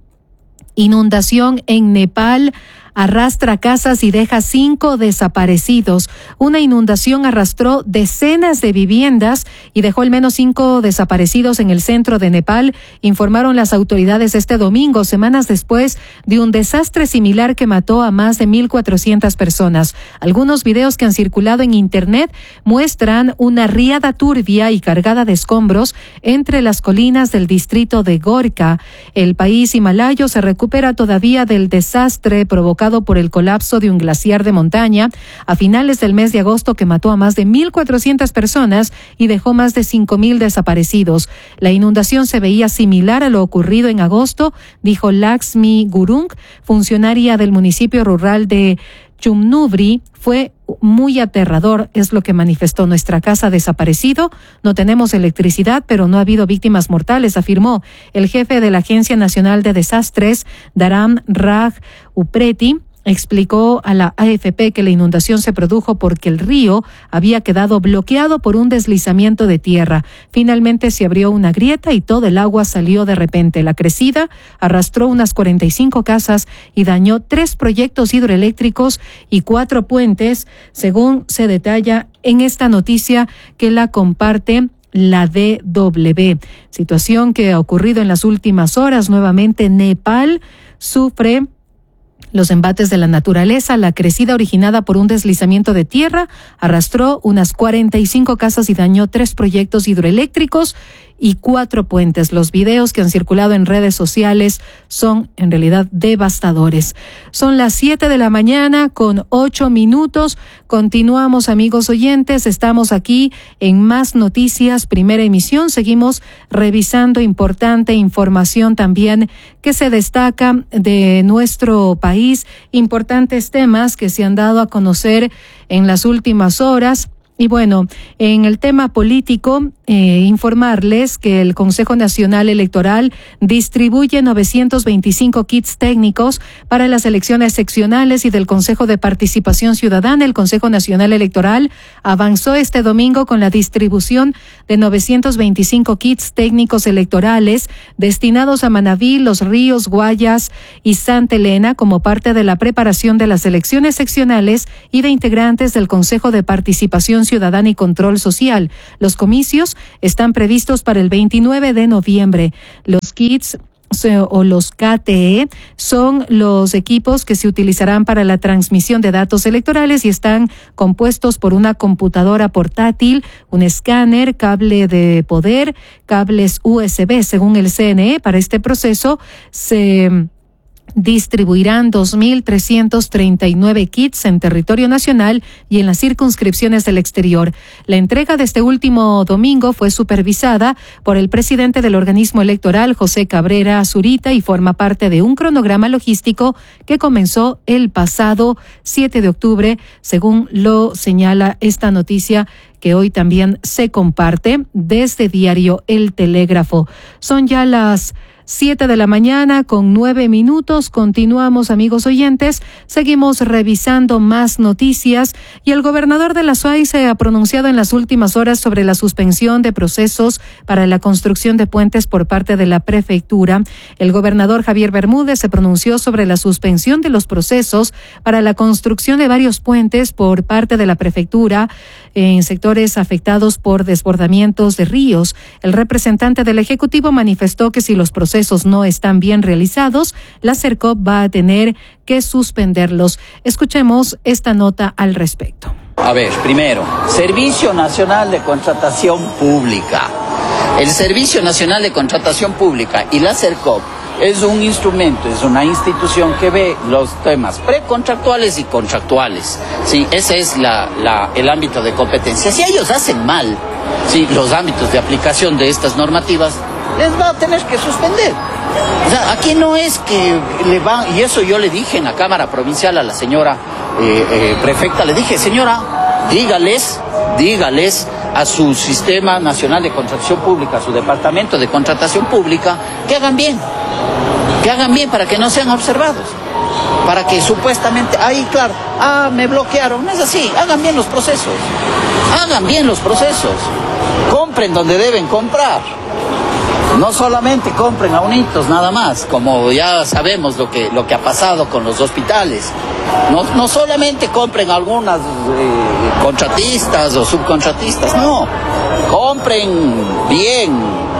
inundación en Nepal arrastra casas y deja cinco desaparecidos. Una inundación arrastró decenas de viviendas y dejó al menos cinco desaparecidos en el centro de Nepal, informaron las autoridades este domingo, semanas después de un desastre similar que mató a más de mil cuatrocientas personas. Algunos videos que han circulado en Internet muestran una riada turbia y cargada de escombros entre las colinas del distrito de Gorka. El país himalayo se recupera todavía del desastre provocado por el colapso de un glaciar de montaña a finales del mes de agosto que mató a más de mil cuatrocientas personas y dejó más de cinco mil desaparecidos. La inundación se veía similar a lo ocurrido en agosto, dijo Laxmi Gurung, funcionaria del municipio rural de Chumnubri. Fue muy aterrador, es lo que manifestó. Nuestra casa ha desaparecido, no tenemos electricidad, pero no ha habido víctimas mortales, afirmó el jefe de la Agencia Nacional de Desastres, Dharam Raj Upreti. Explicó a la A F P que la inundación se produjo porque el río había quedado bloqueado por un deslizamiento de tierra. Finalmente se abrió una grieta y todo el agua salió de repente. La crecida arrastró unas cuarenta y cinco casas y dañó tres proyectos hidroeléctricos y cuatro puentes, según se detalla en esta noticia que la comparte la D W. Situación que ha ocurrido en las últimas horas. Nuevamente Nepal sufre los embates de la naturaleza. La crecida originada por un deslizamiento de tierra arrastró unas cuarenta y cinco casas y dañó tres proyectos hidroeléctricos y cuatro puentes. Los videos que han circulado en redes sociales son en realidad devastadores. Son las siete de la mañana con ocho minutos. Continuamos, amigos oyentes. Estamos aquí en Más Noticias, primera emisión. Seguimos revisando importante información también que se destaca de nuestro país. Importantes temas que se han dado a conocer en las últimas horas. Y bueno, en el tema político, eh, informarles que el Consejo Nacional Electoral distribuye novecientos veinticinco kits técnicos para las elecciones seccionales y del Consejo de Participación Ciudadana. El Consejo Nacional Electoral avanzó este domingo con la distribución de novecientos veinticinco kits técnicos electorales destinados a Manabí, Los Ríos, Guayas y Santa Elena como parte de la preparación de las elecciones seccionales y de integrantes del Consejo de Participación Ciudadana y Control Social. Los comicios están previstos para el veintinueve de noviembre. Los kits o los K T E son los equipos que se utilizarán para la transmisión de datos electorales y están compuestos por una computadora portátil, un escáner, cable de poder, cables U S B. Según el C N E, para este proceso se distribuirán dos mil trescientos treinta y nueve kits en territorio nacional y en las circunscripciones del exterior. La entrega de este último domingo fue supervisada por el presidente del organismo electoral, José Cabrera Zurita, y forma parte de un cronograma logístico que comenzó el pasado siete de octubre, según lo señala esta noticia que hoy también se comparte desde Diario El Telégrafo. Son ya las Siete de la mañana con nueve minutos. Continuamos, amigos oyentes. Seguimos revisando más noticias y el gobernador de la S U A Y se ha pronunciado en las últimas horas sobre la suspensión de procesos para la construcción de puentes por parte de la prefectura. El gobernador Javier Bermúdez se pronunció sobre la suspensión de los procesos para la construcción de varios puentes por parte de la prefectura en sectores afectados por desbordamientos de ríos. El representante del Ejecutivo manifestó que si los procesos no están bien realizados, la SERCOP va a tener que suspenderlos. Escuchemos esta nota al respecto. A ver, primero, Servicio Nacional de Contratación Pública. El Servicio Nacional de Contratación Pública y la SERCOP es un instrumento, es una institución que ve los temas precontractuales y contractuales. Sí, ese es la, la, el ámbito de competencia. Si ellos hacen mal, sí, los ámbitos de aplicación de estas normativas, les va a tener que suspender. O sea, aquí no es que le van, y eso yo le dije en la Cámara Provincial a la señora eh, eh, prefecta, le dije, señora, dígales, dígales a su Sistema Nacional de Contratación Pública, a su Departamento de Contratación Pública, que hagan bien, que hagan bien para que no sean observados, para que supuestamente, ahí claro, ah, me bloquearon, no es así, hagan bien los procesos, hagan bien los procesos, compren donde deben comprar. No solamente compren a unitos nada más, como ya sabemos lo que, lo que ha pasado con los hospitales. No, no solamente compren algunas eh, contratistas o subcontratistas, no. Compren bien,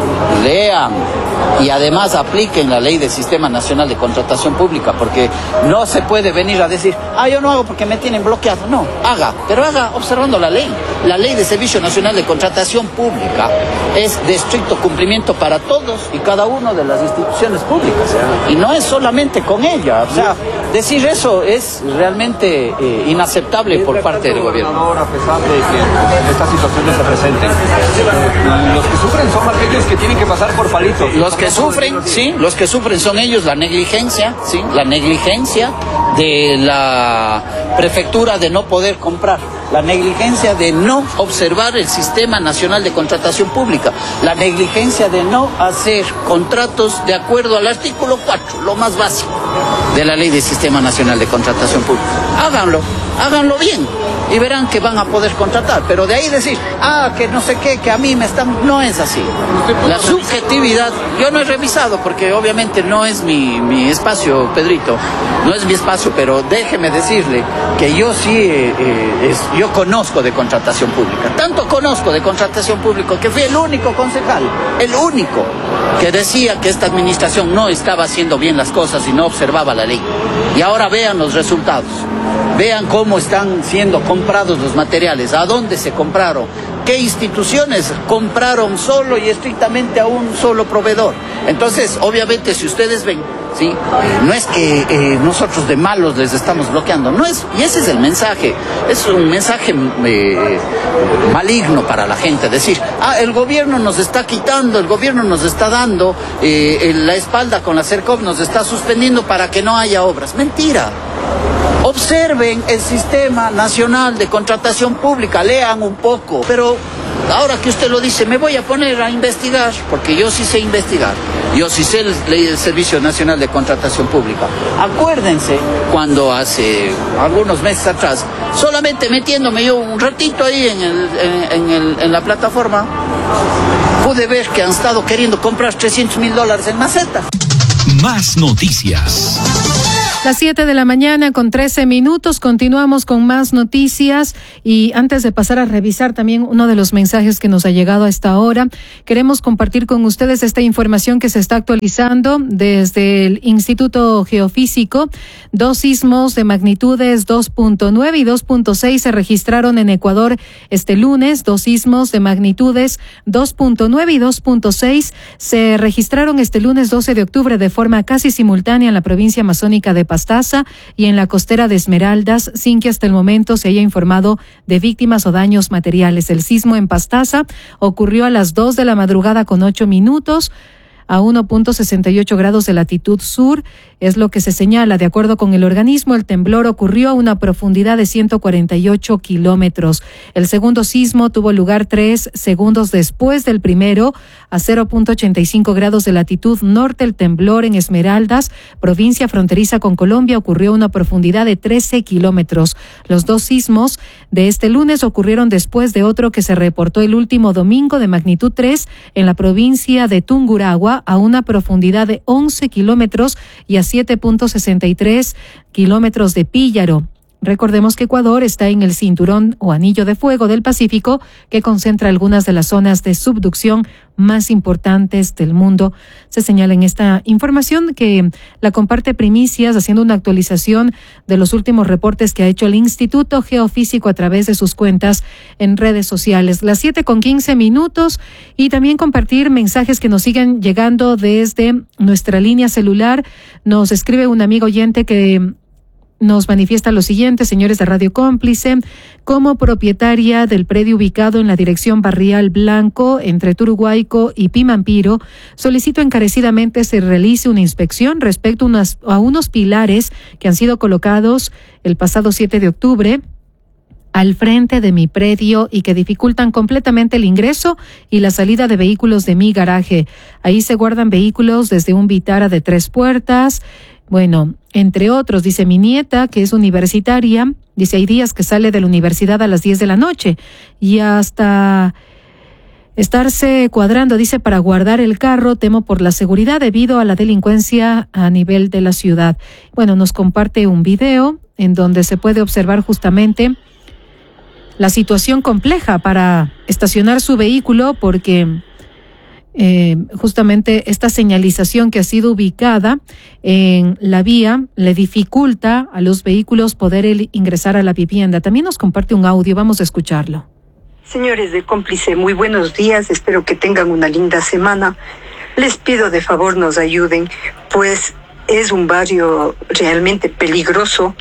lean y además apliquen la ley del Sistema Nacional de Contratación Pública, porque no se puede venir a decir, ah, yo no hago porque me tienen bloqueado. No, haga, pero haga observando la ley. La ley de Servicio Nacional de Contratación Pública es de estricto cumplimiento para todos y cada una de las instituciones públicas. Y no es solamente con ella. O sea, decir eso es realmente eh, inaceptable por parte del gobierno. A pesar de que estas situaciones se presenten, los que sufren son aquellos que tienen que pasar por palitos. Los que sufren, sí, los que sufren son ellos, la negligencia, sí, la negligencia de la prefectura de no poder comprar, la negligencia de no observar el Sistema Nacional de Contratación Pública, la negligencia de no hacer contratos de acuerdo al artículo cuatro, lo más básico de la Ley del Sistema Nacional de Contratación Pública. Háganlo, háganlo bien y verán que van a poder contratar, pero de ahí decir, ah, que no sé qué, que a mí me están, no es así. La subjetividad, yo no he revisado porque obviamente no es mi, mi espacio, Pedrito, no es mi espacio, pero déjeme decirle que yo sí, eh, eh, es, yo conozco de contratación pública, tanto conozco de contratación pública que fui el único concejal, el único que decía que esta administración no estaba haciendo bien las cosas y no observaba la ley. Y ahora vean los resultados, vean cómo están siendo comprados los materiales, a dónde se compraron, ¿Qué instituciones compraron solo y estrictamente a un solo proveedor? Entonces, obviamente, si ustedes ven, ¿sí? No es que eh, nosotros de malos les estamos bloqueando, no es, y ese es el mensaje, es un mensaje eh, maligno para la gente, decir, ah, el gobierno nos está quitando, el gobierno nos está dando eh, la espalda con la CERCOP, nos está suspendiendo para que no haya obras. Mentira. Observen el Sistema Nacional de Contratación Pública, lean un poco, pero ahora que usted lo dice, me voy a poner a investigar, porque yo sí sé investigar, yo sí sé la ley del Servicio Nacional de Contratación Pública. Acuérdense cuando hace algunos meses atrás, solamente metiéndome yo un ratito ahí en, el, en, en, el, en la plataforma, pude ver que han estado queriendo comprar trescientos mil dólares en macetas. Más noticias. Las siete de la mañana con trece minutos, continuamos con más noticias y antes de pasar a revisar también uno de los mensajes que nos ha llegado a esta hora, queremos compartir con ustedes esta información que se está actualizando desde el Instituto Geofísico. Dos sismos de magnitudes dos punto nueve y dos punto seis se registraron en Ecuador este lunes. Dos sismos de magnitudes dos punto nueve y dos punto seis se registraron este lunes doce de octubre de forma casi simultánea en la provincia amazónica de Pastaza y en la costera de Esmeraldas, sin que hasta el momento se haya informado de víctimas o daños materiales. El sismo en Pastaza ocurrió a las dos de la madrugada con ocho minutos a uno punto sesenta y ocho grados de latitud sur, es lo que se señala. De acuerdo con el organismo, el temblor ocurrió a una profundidad de ciento cuarenta y ocho kilómetros. El segundo sismo tuvo lugar tres segundos después del primero, a cero punto ochenta y cinco grados de latitud norte. El temblor en Esmeraldas, provincia fronteriza con Colombia, ocurrió a una profundidad de trece kilómetros. Los dos sismos de este lunes ocurrieron después de otro que se reportó el último domingo de magnitud tres en la provincia de Tungurahua, a una profundidad de once kilómetros y a siete punto sesenta y tres kilómetros de Píllaro. Recordemos que Ecuador está en el cinturón o anillo de fuego del Pacífico, que concentra algunas de las zonas de subducción más importantes del mundo. Se señala en esta información que la comparte Primicias, haciendo una actualización de los últimos reportes que ha hecho el Instituto Geofísico a través de sus cuentas en redes sociales. Las siete con quince minutos y también compartir mensajes que nos siguen llegando desde nuestra línea celular. Nos escribe un amigo oyente que nos manifiesta lo siguiente: señores de Radio Cómplice, como propietaria del predio ubicado en la dirección Barrial Blanco entre Turuguaico y Pimampiro, solicito encarecidamente se realice una inspección respecto a, unas, a unos pilares que han sido colocados el pasado siete de octubre al frente de mi predio y que dificultan completamente el ingreso y la salida de vehículos de mi garaje. Ahí se guardan vehículos desde un Vitara de tres puertas. Bueno, entre otros, dice mi nieta, que es universitaria, dice, hay días que sale de la universidad a las diez de la noche y hasta estarse cuadrando, dice, para guardar el carro, temo por la seguridad debido a la delincuencia a nivel de la ciudad. Bueno, nos comparte un video en donde se puede observar justamente la situación compleja para estacionar su vehículo porque Eh, justamente esta señalización que ha sido ubicada en la vía le dificulta a los vehículos poder el, ingresar a la vivienda. También nos comparte un audio, vamos a escucharlo. Señores de Cómplice, muy buenos días, espero que tengan una linda semana. Les pido de favor nos ayuden, pues es un barrio realmente peligroso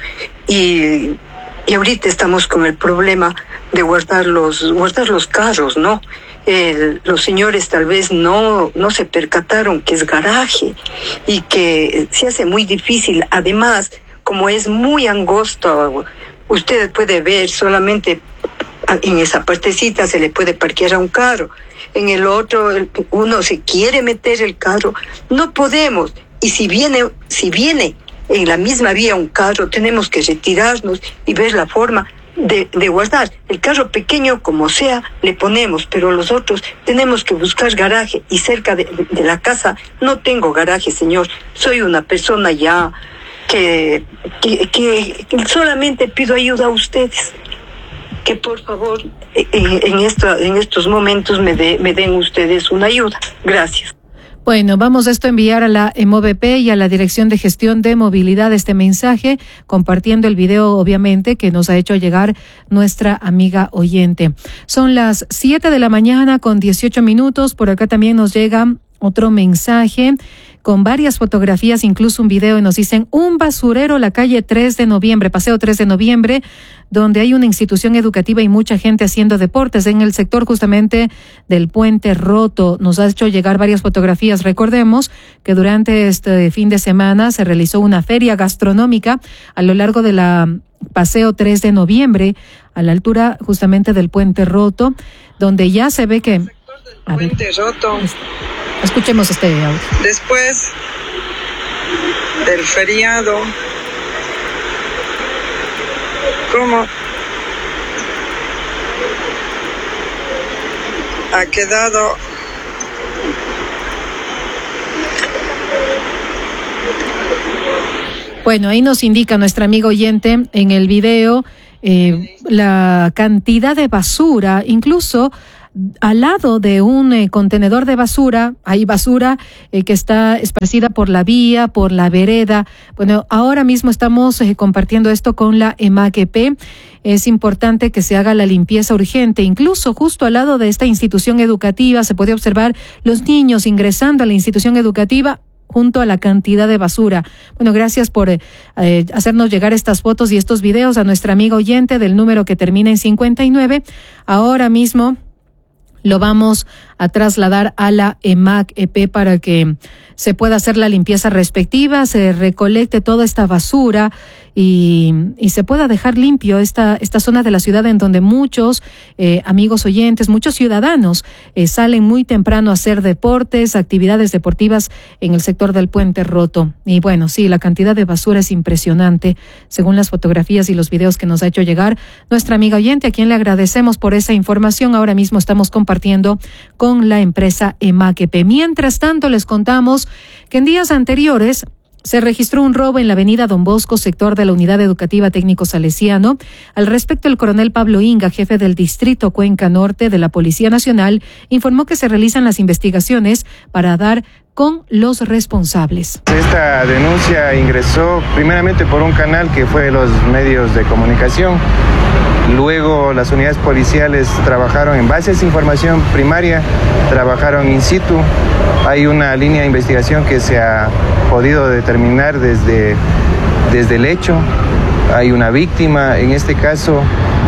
y, y ahorita estamos con el problema de guardar los, guardar los carros, ¿no? El, los señores tal vez no, no se percataron que es garaje y que se hace muy difícil. Además, como es muy angosto, usted puede ver solamente en esa partecita se le puede parquear a un carro. En el otro, uno se quiere meter el carro, no podemos. Y si viene, si viene en la misma vía un carro, tenemos que retirarnos y ver la forma De, de guardar. El carro pequeño, como sea, le ponemos, pero los otros tenemos que buscar garaje y cerca de, de la casa no tengo garaje, señor. Soy una persona ya que, que, que, que solamente pido ayuda a ustedes. Que por favor, en, en, esta, en estos momentos me, de, me den ustedes una ayuda. Gracias. Bueno, vamos esto a enviar a la EMOVP y a la Dirección de Gestión de Movilidad este mensaje, compartiendo el video, obviamente, que nos ha hecho llegar nuestra amiga oyente. Son las siete de la mañana con dieciocho minutos. Por acá también nos llega otro mensaje con varias fotografías, incluso un video, y nos dicen un basurero, la calle tres de noviembre, Paseo tres de noviembre, donde hay una institución educativa y mucha gente haciendo deportes en el sector justamente del Puente Roto. Nos ha hecho llegar varias fotografías. Recordemos que durante este fin de semana se realizó una feria gastronómica a lo largo de la Paseo tres de noviembre, a la altura justamente del Puente Roto, donde ya se ve que... A ver, Puente Roto. Escuchemos este audio. Después del feriado, ¿cómo ha quedado Bueno, ahí nos indica nuestra amiga oyente en el video eh, la cantidad de basura, incluso al lado de un eh, contenedor de basura, hay basura eh, que está esparcida por la vía, por la vereda. Bueno, ahora mismo estamos eh, compartiendo esto con la EMAGP. Es importante que se haga la limpieza urgente. Incluso justo al lado de esta institución educativa se puede observar los niños ingresando a la institución educativa junto a la cantidad de basura. Bueno, gracias por eh, hacernos llegar estas fotos y estos videos a nuestra amiga oyente del número que termina en cincuenta y nueve. Ahora mismo lo vamos a trasladar a la EMAGP para que se pueda hacer la limpieza respectiva, se recolecte toda esta basura y, y se pueda dejar limpio esta, esta zona de la ciudad en donde muchos eh, amigos oyentes, muchos ciudadanos eh, salen muy temprano a hacer deportes, actividades deportivas en el sector del Puente Roto. Y bueno, sí, la cantidad de basura es impresionante, según las fotografías y los videos que nos ha hecho llegar nuestra amiga oyente, a quien le agradecemos por esa información. Ahora mismo estamos compartiendo con la empresa EMAGP. Mientras tanto, les contamos que en días anteriores se registró un robo en la avenida Don Bosco, sector de la Unidad Educativa Técnico Salesiano. Al respecto, el coronel Pablo Inga, jefe del Distrito Cuenca Norte de la Policía Nacional, informó que se realizan las investigaciones para dar con los responsables. Esta denuncia ingresó primeramente por un canal que fue los medios de comunicación. Luego las unidades policiales trabajaron en base a esa información primaria, trabajaron in situ. Hay una línea de investigación que se ha podido determinar desde, desde el hecho. Hay una víctima, en este caso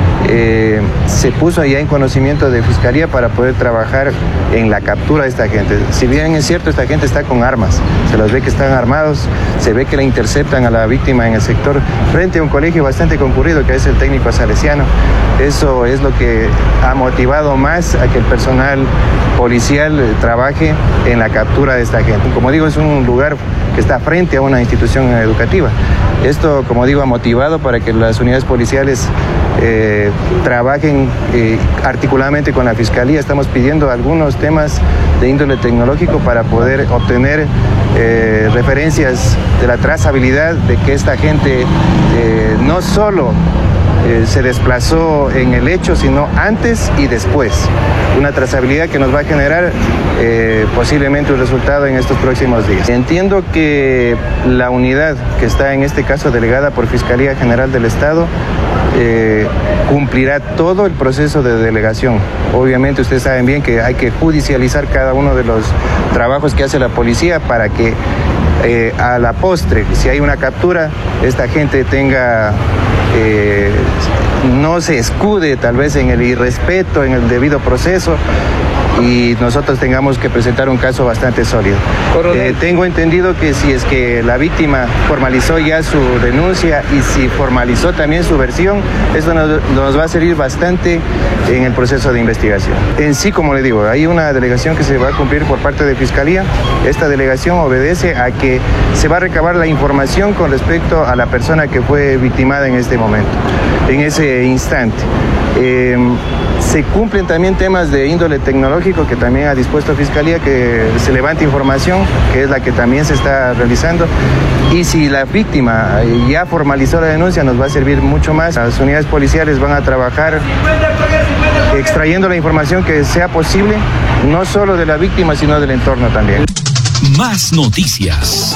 eh, se puso ya en conocimiento de Fiscalía para poder trabajar en la captura de esta gente. Si bien es cierto, esta gente está con armas, se los ve que están armados, se ve que la interceptan a la víctima en el sector frente a un colegio bastante concurrido que es el Técnico Salesiano. Eso es lo que ha motivado más a que el personal policial trabaje en la captura de esta gente. Como digo, es un lugar que está frente a una institución educativa. Esto, como digo, ha motivado para que las unidades policiales eh, trabajen eh, articuladamente con la Fiscalía. Estamos pidiendo algunos temas de índole tecnológico para poder obtener eh, referencias de la trazabilidad de que esta gente eh, no solo Eh, se desplazó en el hecho, sino antes y después. Una trazabilidad que nos va a generar eh, posiblemente un resultado en estos próximos días. Entiendo que la unidad que está en este caso delegada por Fiscalía General del Estado eh, cumplirá todo el proceso de delegación. Obviamente ustedes saben bien que hay que judicializar cada uno de los trabajos que hace la policía para que eh, a la postre, si hay una captura, esta gente tenga Eh, no se escude tal vez en el irrespeto, en el debido proceso y nosotros tengamos que presentar un caso bastante sólido. Eh, tengo entendido que si es que la víctima formalizó ya su denuncia y si formalizó también su versión, eso nos, nos va a servir bastante en el proceso de investigación. En sí, como le digo, hay una delegación que se va a cumplir por parte de Fiscalía. Esta delegación obedece a que se va a recabar la información con respecto a la persona que fue victimada en este momento, en ese instante. Eh, se cumplen también temas de índole tecnológico que también ha dispuesto Fiscalía, que se levante información, que es la que también se está realizando. Y si la víctima ya formalizó la denuncia, nos va a servir mucho más. Las unidades policiales van a trabajar extrayendo la información que sea posible, no solo de la víctima, sino del entorno también. Más Noticias.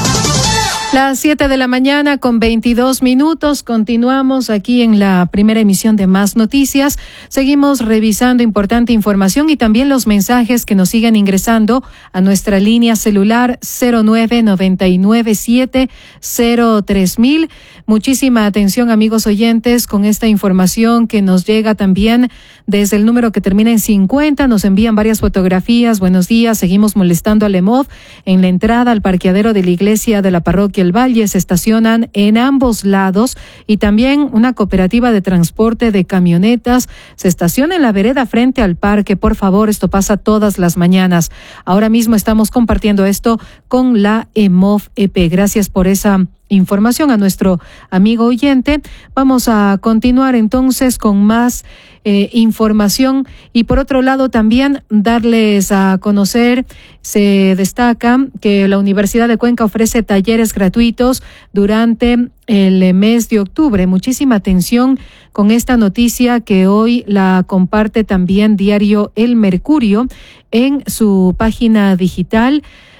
Las siete de la mañana con veintidós minutos. Continuamos aquí en la primera emisión de Más Noticias. Seguimos revisando importante información y también los mensajes que nos siguen ingresando a nuestra línea celular cero nueve nueve nueve siete cero tres mil. Muchísima atención, amigos oyentes, con esta información que nos llega también desde el número que termina en cincuenta. Nos envían varias fotografías. Buenos días. Seguimos molestando al E M O V en la entrada al parqueadero de la iglesia de la parroquia El Valle. Se estacionan en ambos lados y también una cooperativa de transporte de camionetas se estaciona en la vereda frente al parque. Por favor, esto pasa todas las mañanas. Ahora mismo estamos compartiendo esto con la E M O V E P. Gracias por esa información a nuestro amigo oyente. Vamos a continuar entonces con más eh, información y por otro lado también darles a conocer, se destaca que la Universidad de Cuenca ofrece talleres gratuitos durante el mes de octubre. Muchísima atención con esta noticia que hoy la comparte también Diario El Mercurio en su página digital.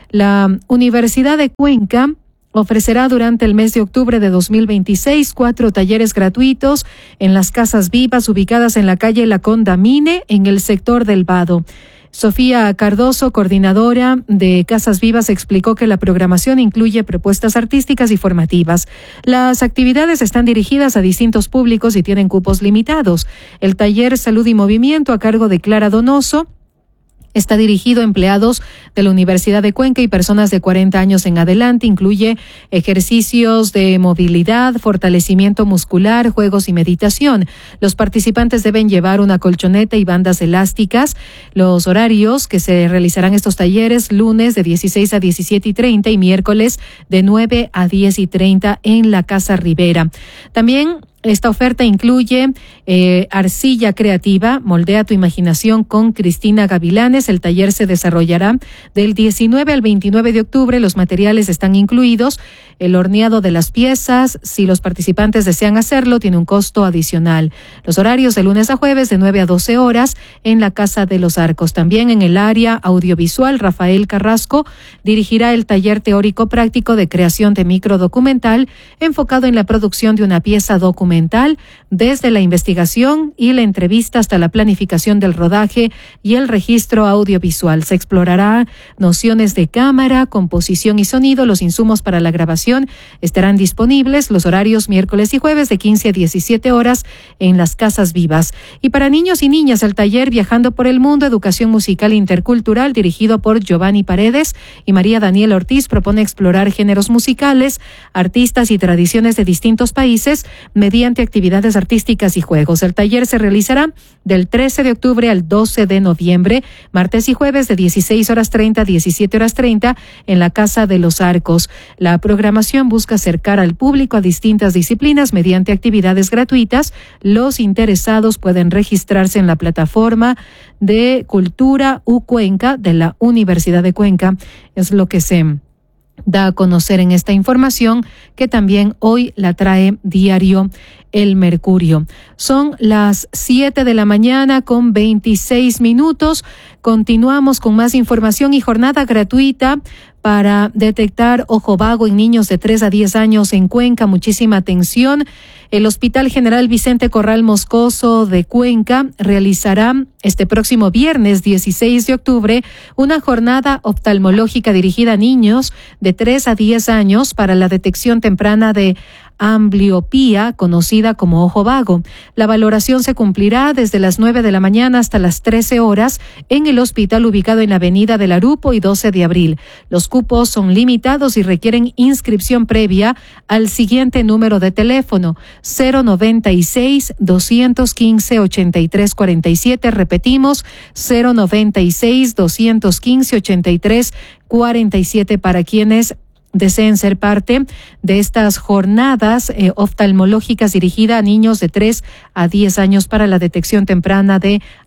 La Universidad de Cuenca ofrecerá durante el mes de octubre de dos mil veintiséis cuatro talleres gratuitos en las casas vivas ubicadas en la calle La Condamine, en el sector del Vado. Sofía Cardoso, coordinadora de Casas Vivas, explicó que la programación incluye propuestas artísticas y formativas. Las actividades están dirigidas a distintos públicos y tienen cupos limitados. El taller Salud y Movimiento, a cargo de Clara Donoso, está dirigido a empleados de la Universidad de Cuenca y personas de cuarenta años en adelante. Incluye ejercicios de movilidad, fortalecimiento muscular, juegos y meditación. Los participantes deben llevar una colchoneta y bandas elásticas. Los horarios que se realizarán estos talleres: lunes de dieciséis a diecisiete y treinta y miércoles de nueve a diez y treinta en la Casa Rivera. También esta oferta incluye eh, arcilla creativa, moldea tu imaginación con Cristina Gavilanes. El taller se desarrollará del diecinueve al veintinueve de octubre. Los materiales están incluidos. El horneado de las piezas, si los participantes desean hacerlo, tiene un costo adicional. Los horarios de lunes a jueves de nueve a doce horas en la Casa de los Arcos. También en el área audiovisual, Rafael Carrasco dirigirá el taller teórico práctico de creación de microdocumental enfocado en la producción de una pieza documental, desde la investigación y la entrevista hasta la planificación del rodaje y el registro audiovisual. Se explorará nociones de cámara, composición y sonido. Los insumos para la grabación estarán disponibles los horarios miércoles y jueves de quince a diecisiete horas en las Casas Vivas. Y para niños y niñas, el taller Viajando por el Mundo, Educación Musical Intercultural, dirigido por Giovanni Paredes y María Daniela Ortiz, propone explorar géneros musicales, artistas y tradiciones de distintos países mediante actividades artísticas y juegos. El taller se realizará del trece de octubre al doce de noviembre, martes y jueves de dieciséis horas treinta a diecisiete horas treinta en la Casa de los Arcos. La programación busca acercar al público a distintas disciplinas mediante actividades gratuitas. Los interesados pueden registrarse en la plataforma de Cultura U Cuenca de la Universidad de Cuenca. Es lo que se da a conocer en esta información, que también hoy la trae Diario El Mercurio. Son las siete de la mañana con veintiséis minutos. Continuamos con más información y jornada gratuita para detectar ojo vago en niños de tres a diez años en Cuenca. Muchísima atención. El Hospital General Vicente Corral Moscoso de Cuenca realizará este próximo viernes dieciséis de octubre una jornada oftalmológica dirigida a niños de tres a diez años para la detección temprana de ambliopía, conocida como ojo vago. La valoración se cumplirá desde las nueve de la mañana hasta las trece horas en el hospital ubicado en la avenida del Arupo y doce de abril. Los cupos son limitados y requieren inscripción previa al siguiente número de teléfono: cero noventa y seis, doscientos quince, ochenta y tres cuarenta y siete. Repetimos, cero noventa y seis, doscientos quince, ochenta y tres cuarenta y siete para quienes deseen ser parte de estas jornadas eh, oftalmológicas dirigidas a niños de tres a diez años para la detección temprana de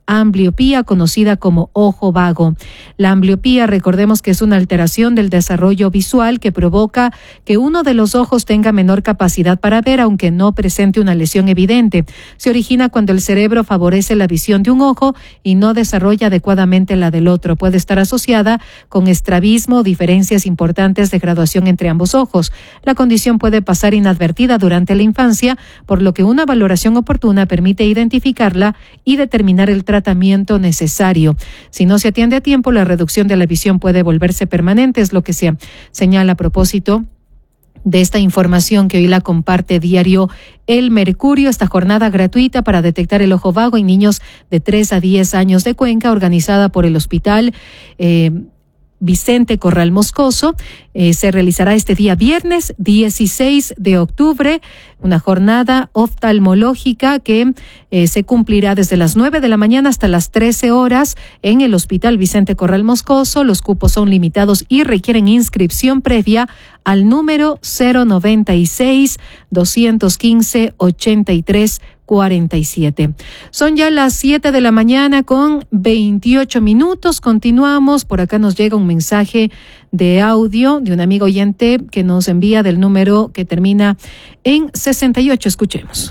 ambliopía, conocida como ojo vago. La ambliopía, recordemos que es una alteración del desarrollo visual que provoca que uno de los ojos tenga menor capacidad para ver, aunque no presente una lesión evidente. Se origina cuando el cerebro favorece la visión de un ojo y no desarrolla adecuadamente la del otro. Puede estar asociada con estrabismo o diferencias importantes de graduación entre ambos ojos. La condición puede pasar inadvertida durante la infancia, por lo que una valoración oportuna permite identificarla y determinar el tratamiento necesario. Si no se atiende a tiempo, la reducción de la visión puede volverse permanente, es lo que se señala a propósito de esta información que hoy la comparte diario El Mercurio. Esta jornada gratuita para detectar el ojo vago en niños de tres a diez años de Cuenca, organizada por el Hospital eh, Vicente Corral Moscoso, eh, se realizará este día viernes dieciséis de octubre, una jornada oftalmológica que eh, se cumplirá desde las nueve de la mañana hasta las trece horas en el Hospital Vicente Corral Moscoso. Los cupos son limitados y requieren inscripción previa al número cero noventa y seis, doscientos quince, ochenta y tres cuarenta y siete. Son ya las siete de la mañana con veintiocho minutos. Continuamos. Por acá nos llega un mensaje de audio de un amigo oyente que nos envía del número que termina en sesenta y ocho. Escuchemos.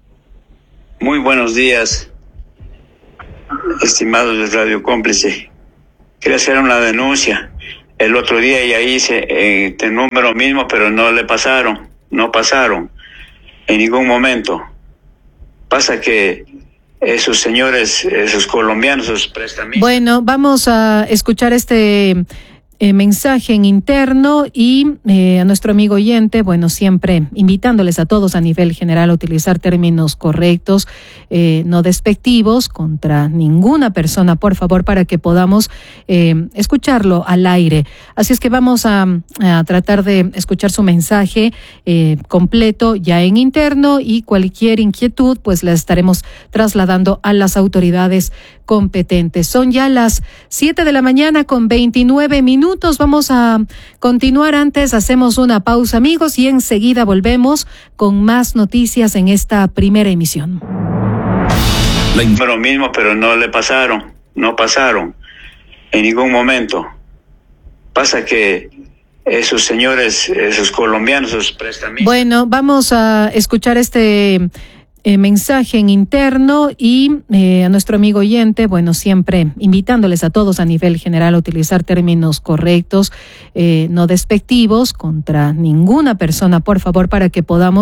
Muy buenos días, estimados de Radio Cómplice. Quería hacer una denuncia. El otro día ya hice eh, este número mismo, pero no le pasaron, no pasaron en ningún momento. Pasa que esos señores, esos colombianos, esos prestamistas... Bueno, vamos a escuchar este eh, mensaje en interno y eh, a nuestro amigo oyente, bueno, siempre invitándoles a todos a nivel general a utilizar términos correctos, eh, no despectivos contra ninguna persona, por favor, para que podamos eh, escucharlo al aire. Así es que vamos a, a tratar de escuchar su mensaje eh, completo ya en interno, y cualquier inquietud pues la estaremos trasladando a las autoridades competentes. Son ya las siete de la mañana con veintinueve minutos. Vamos a continuar. Antes hacemos una pausa, amigos, y enseguida volvemos con más noticias en esta primera emisión. Lo mismo, pero no le pasaron, no pasaron en ningún momento. Pasa que esos señores, esos colombianos, esos prestamistas... Bueno, vamos a escuchar este Eh, mensaje en interno y eh, a nuestro amigo oyente, bueno, siempre invitándoles a todos a nivel general a utilizar términos correctos, eh, no despectivos contra ninguna persona, por favor, para que podamos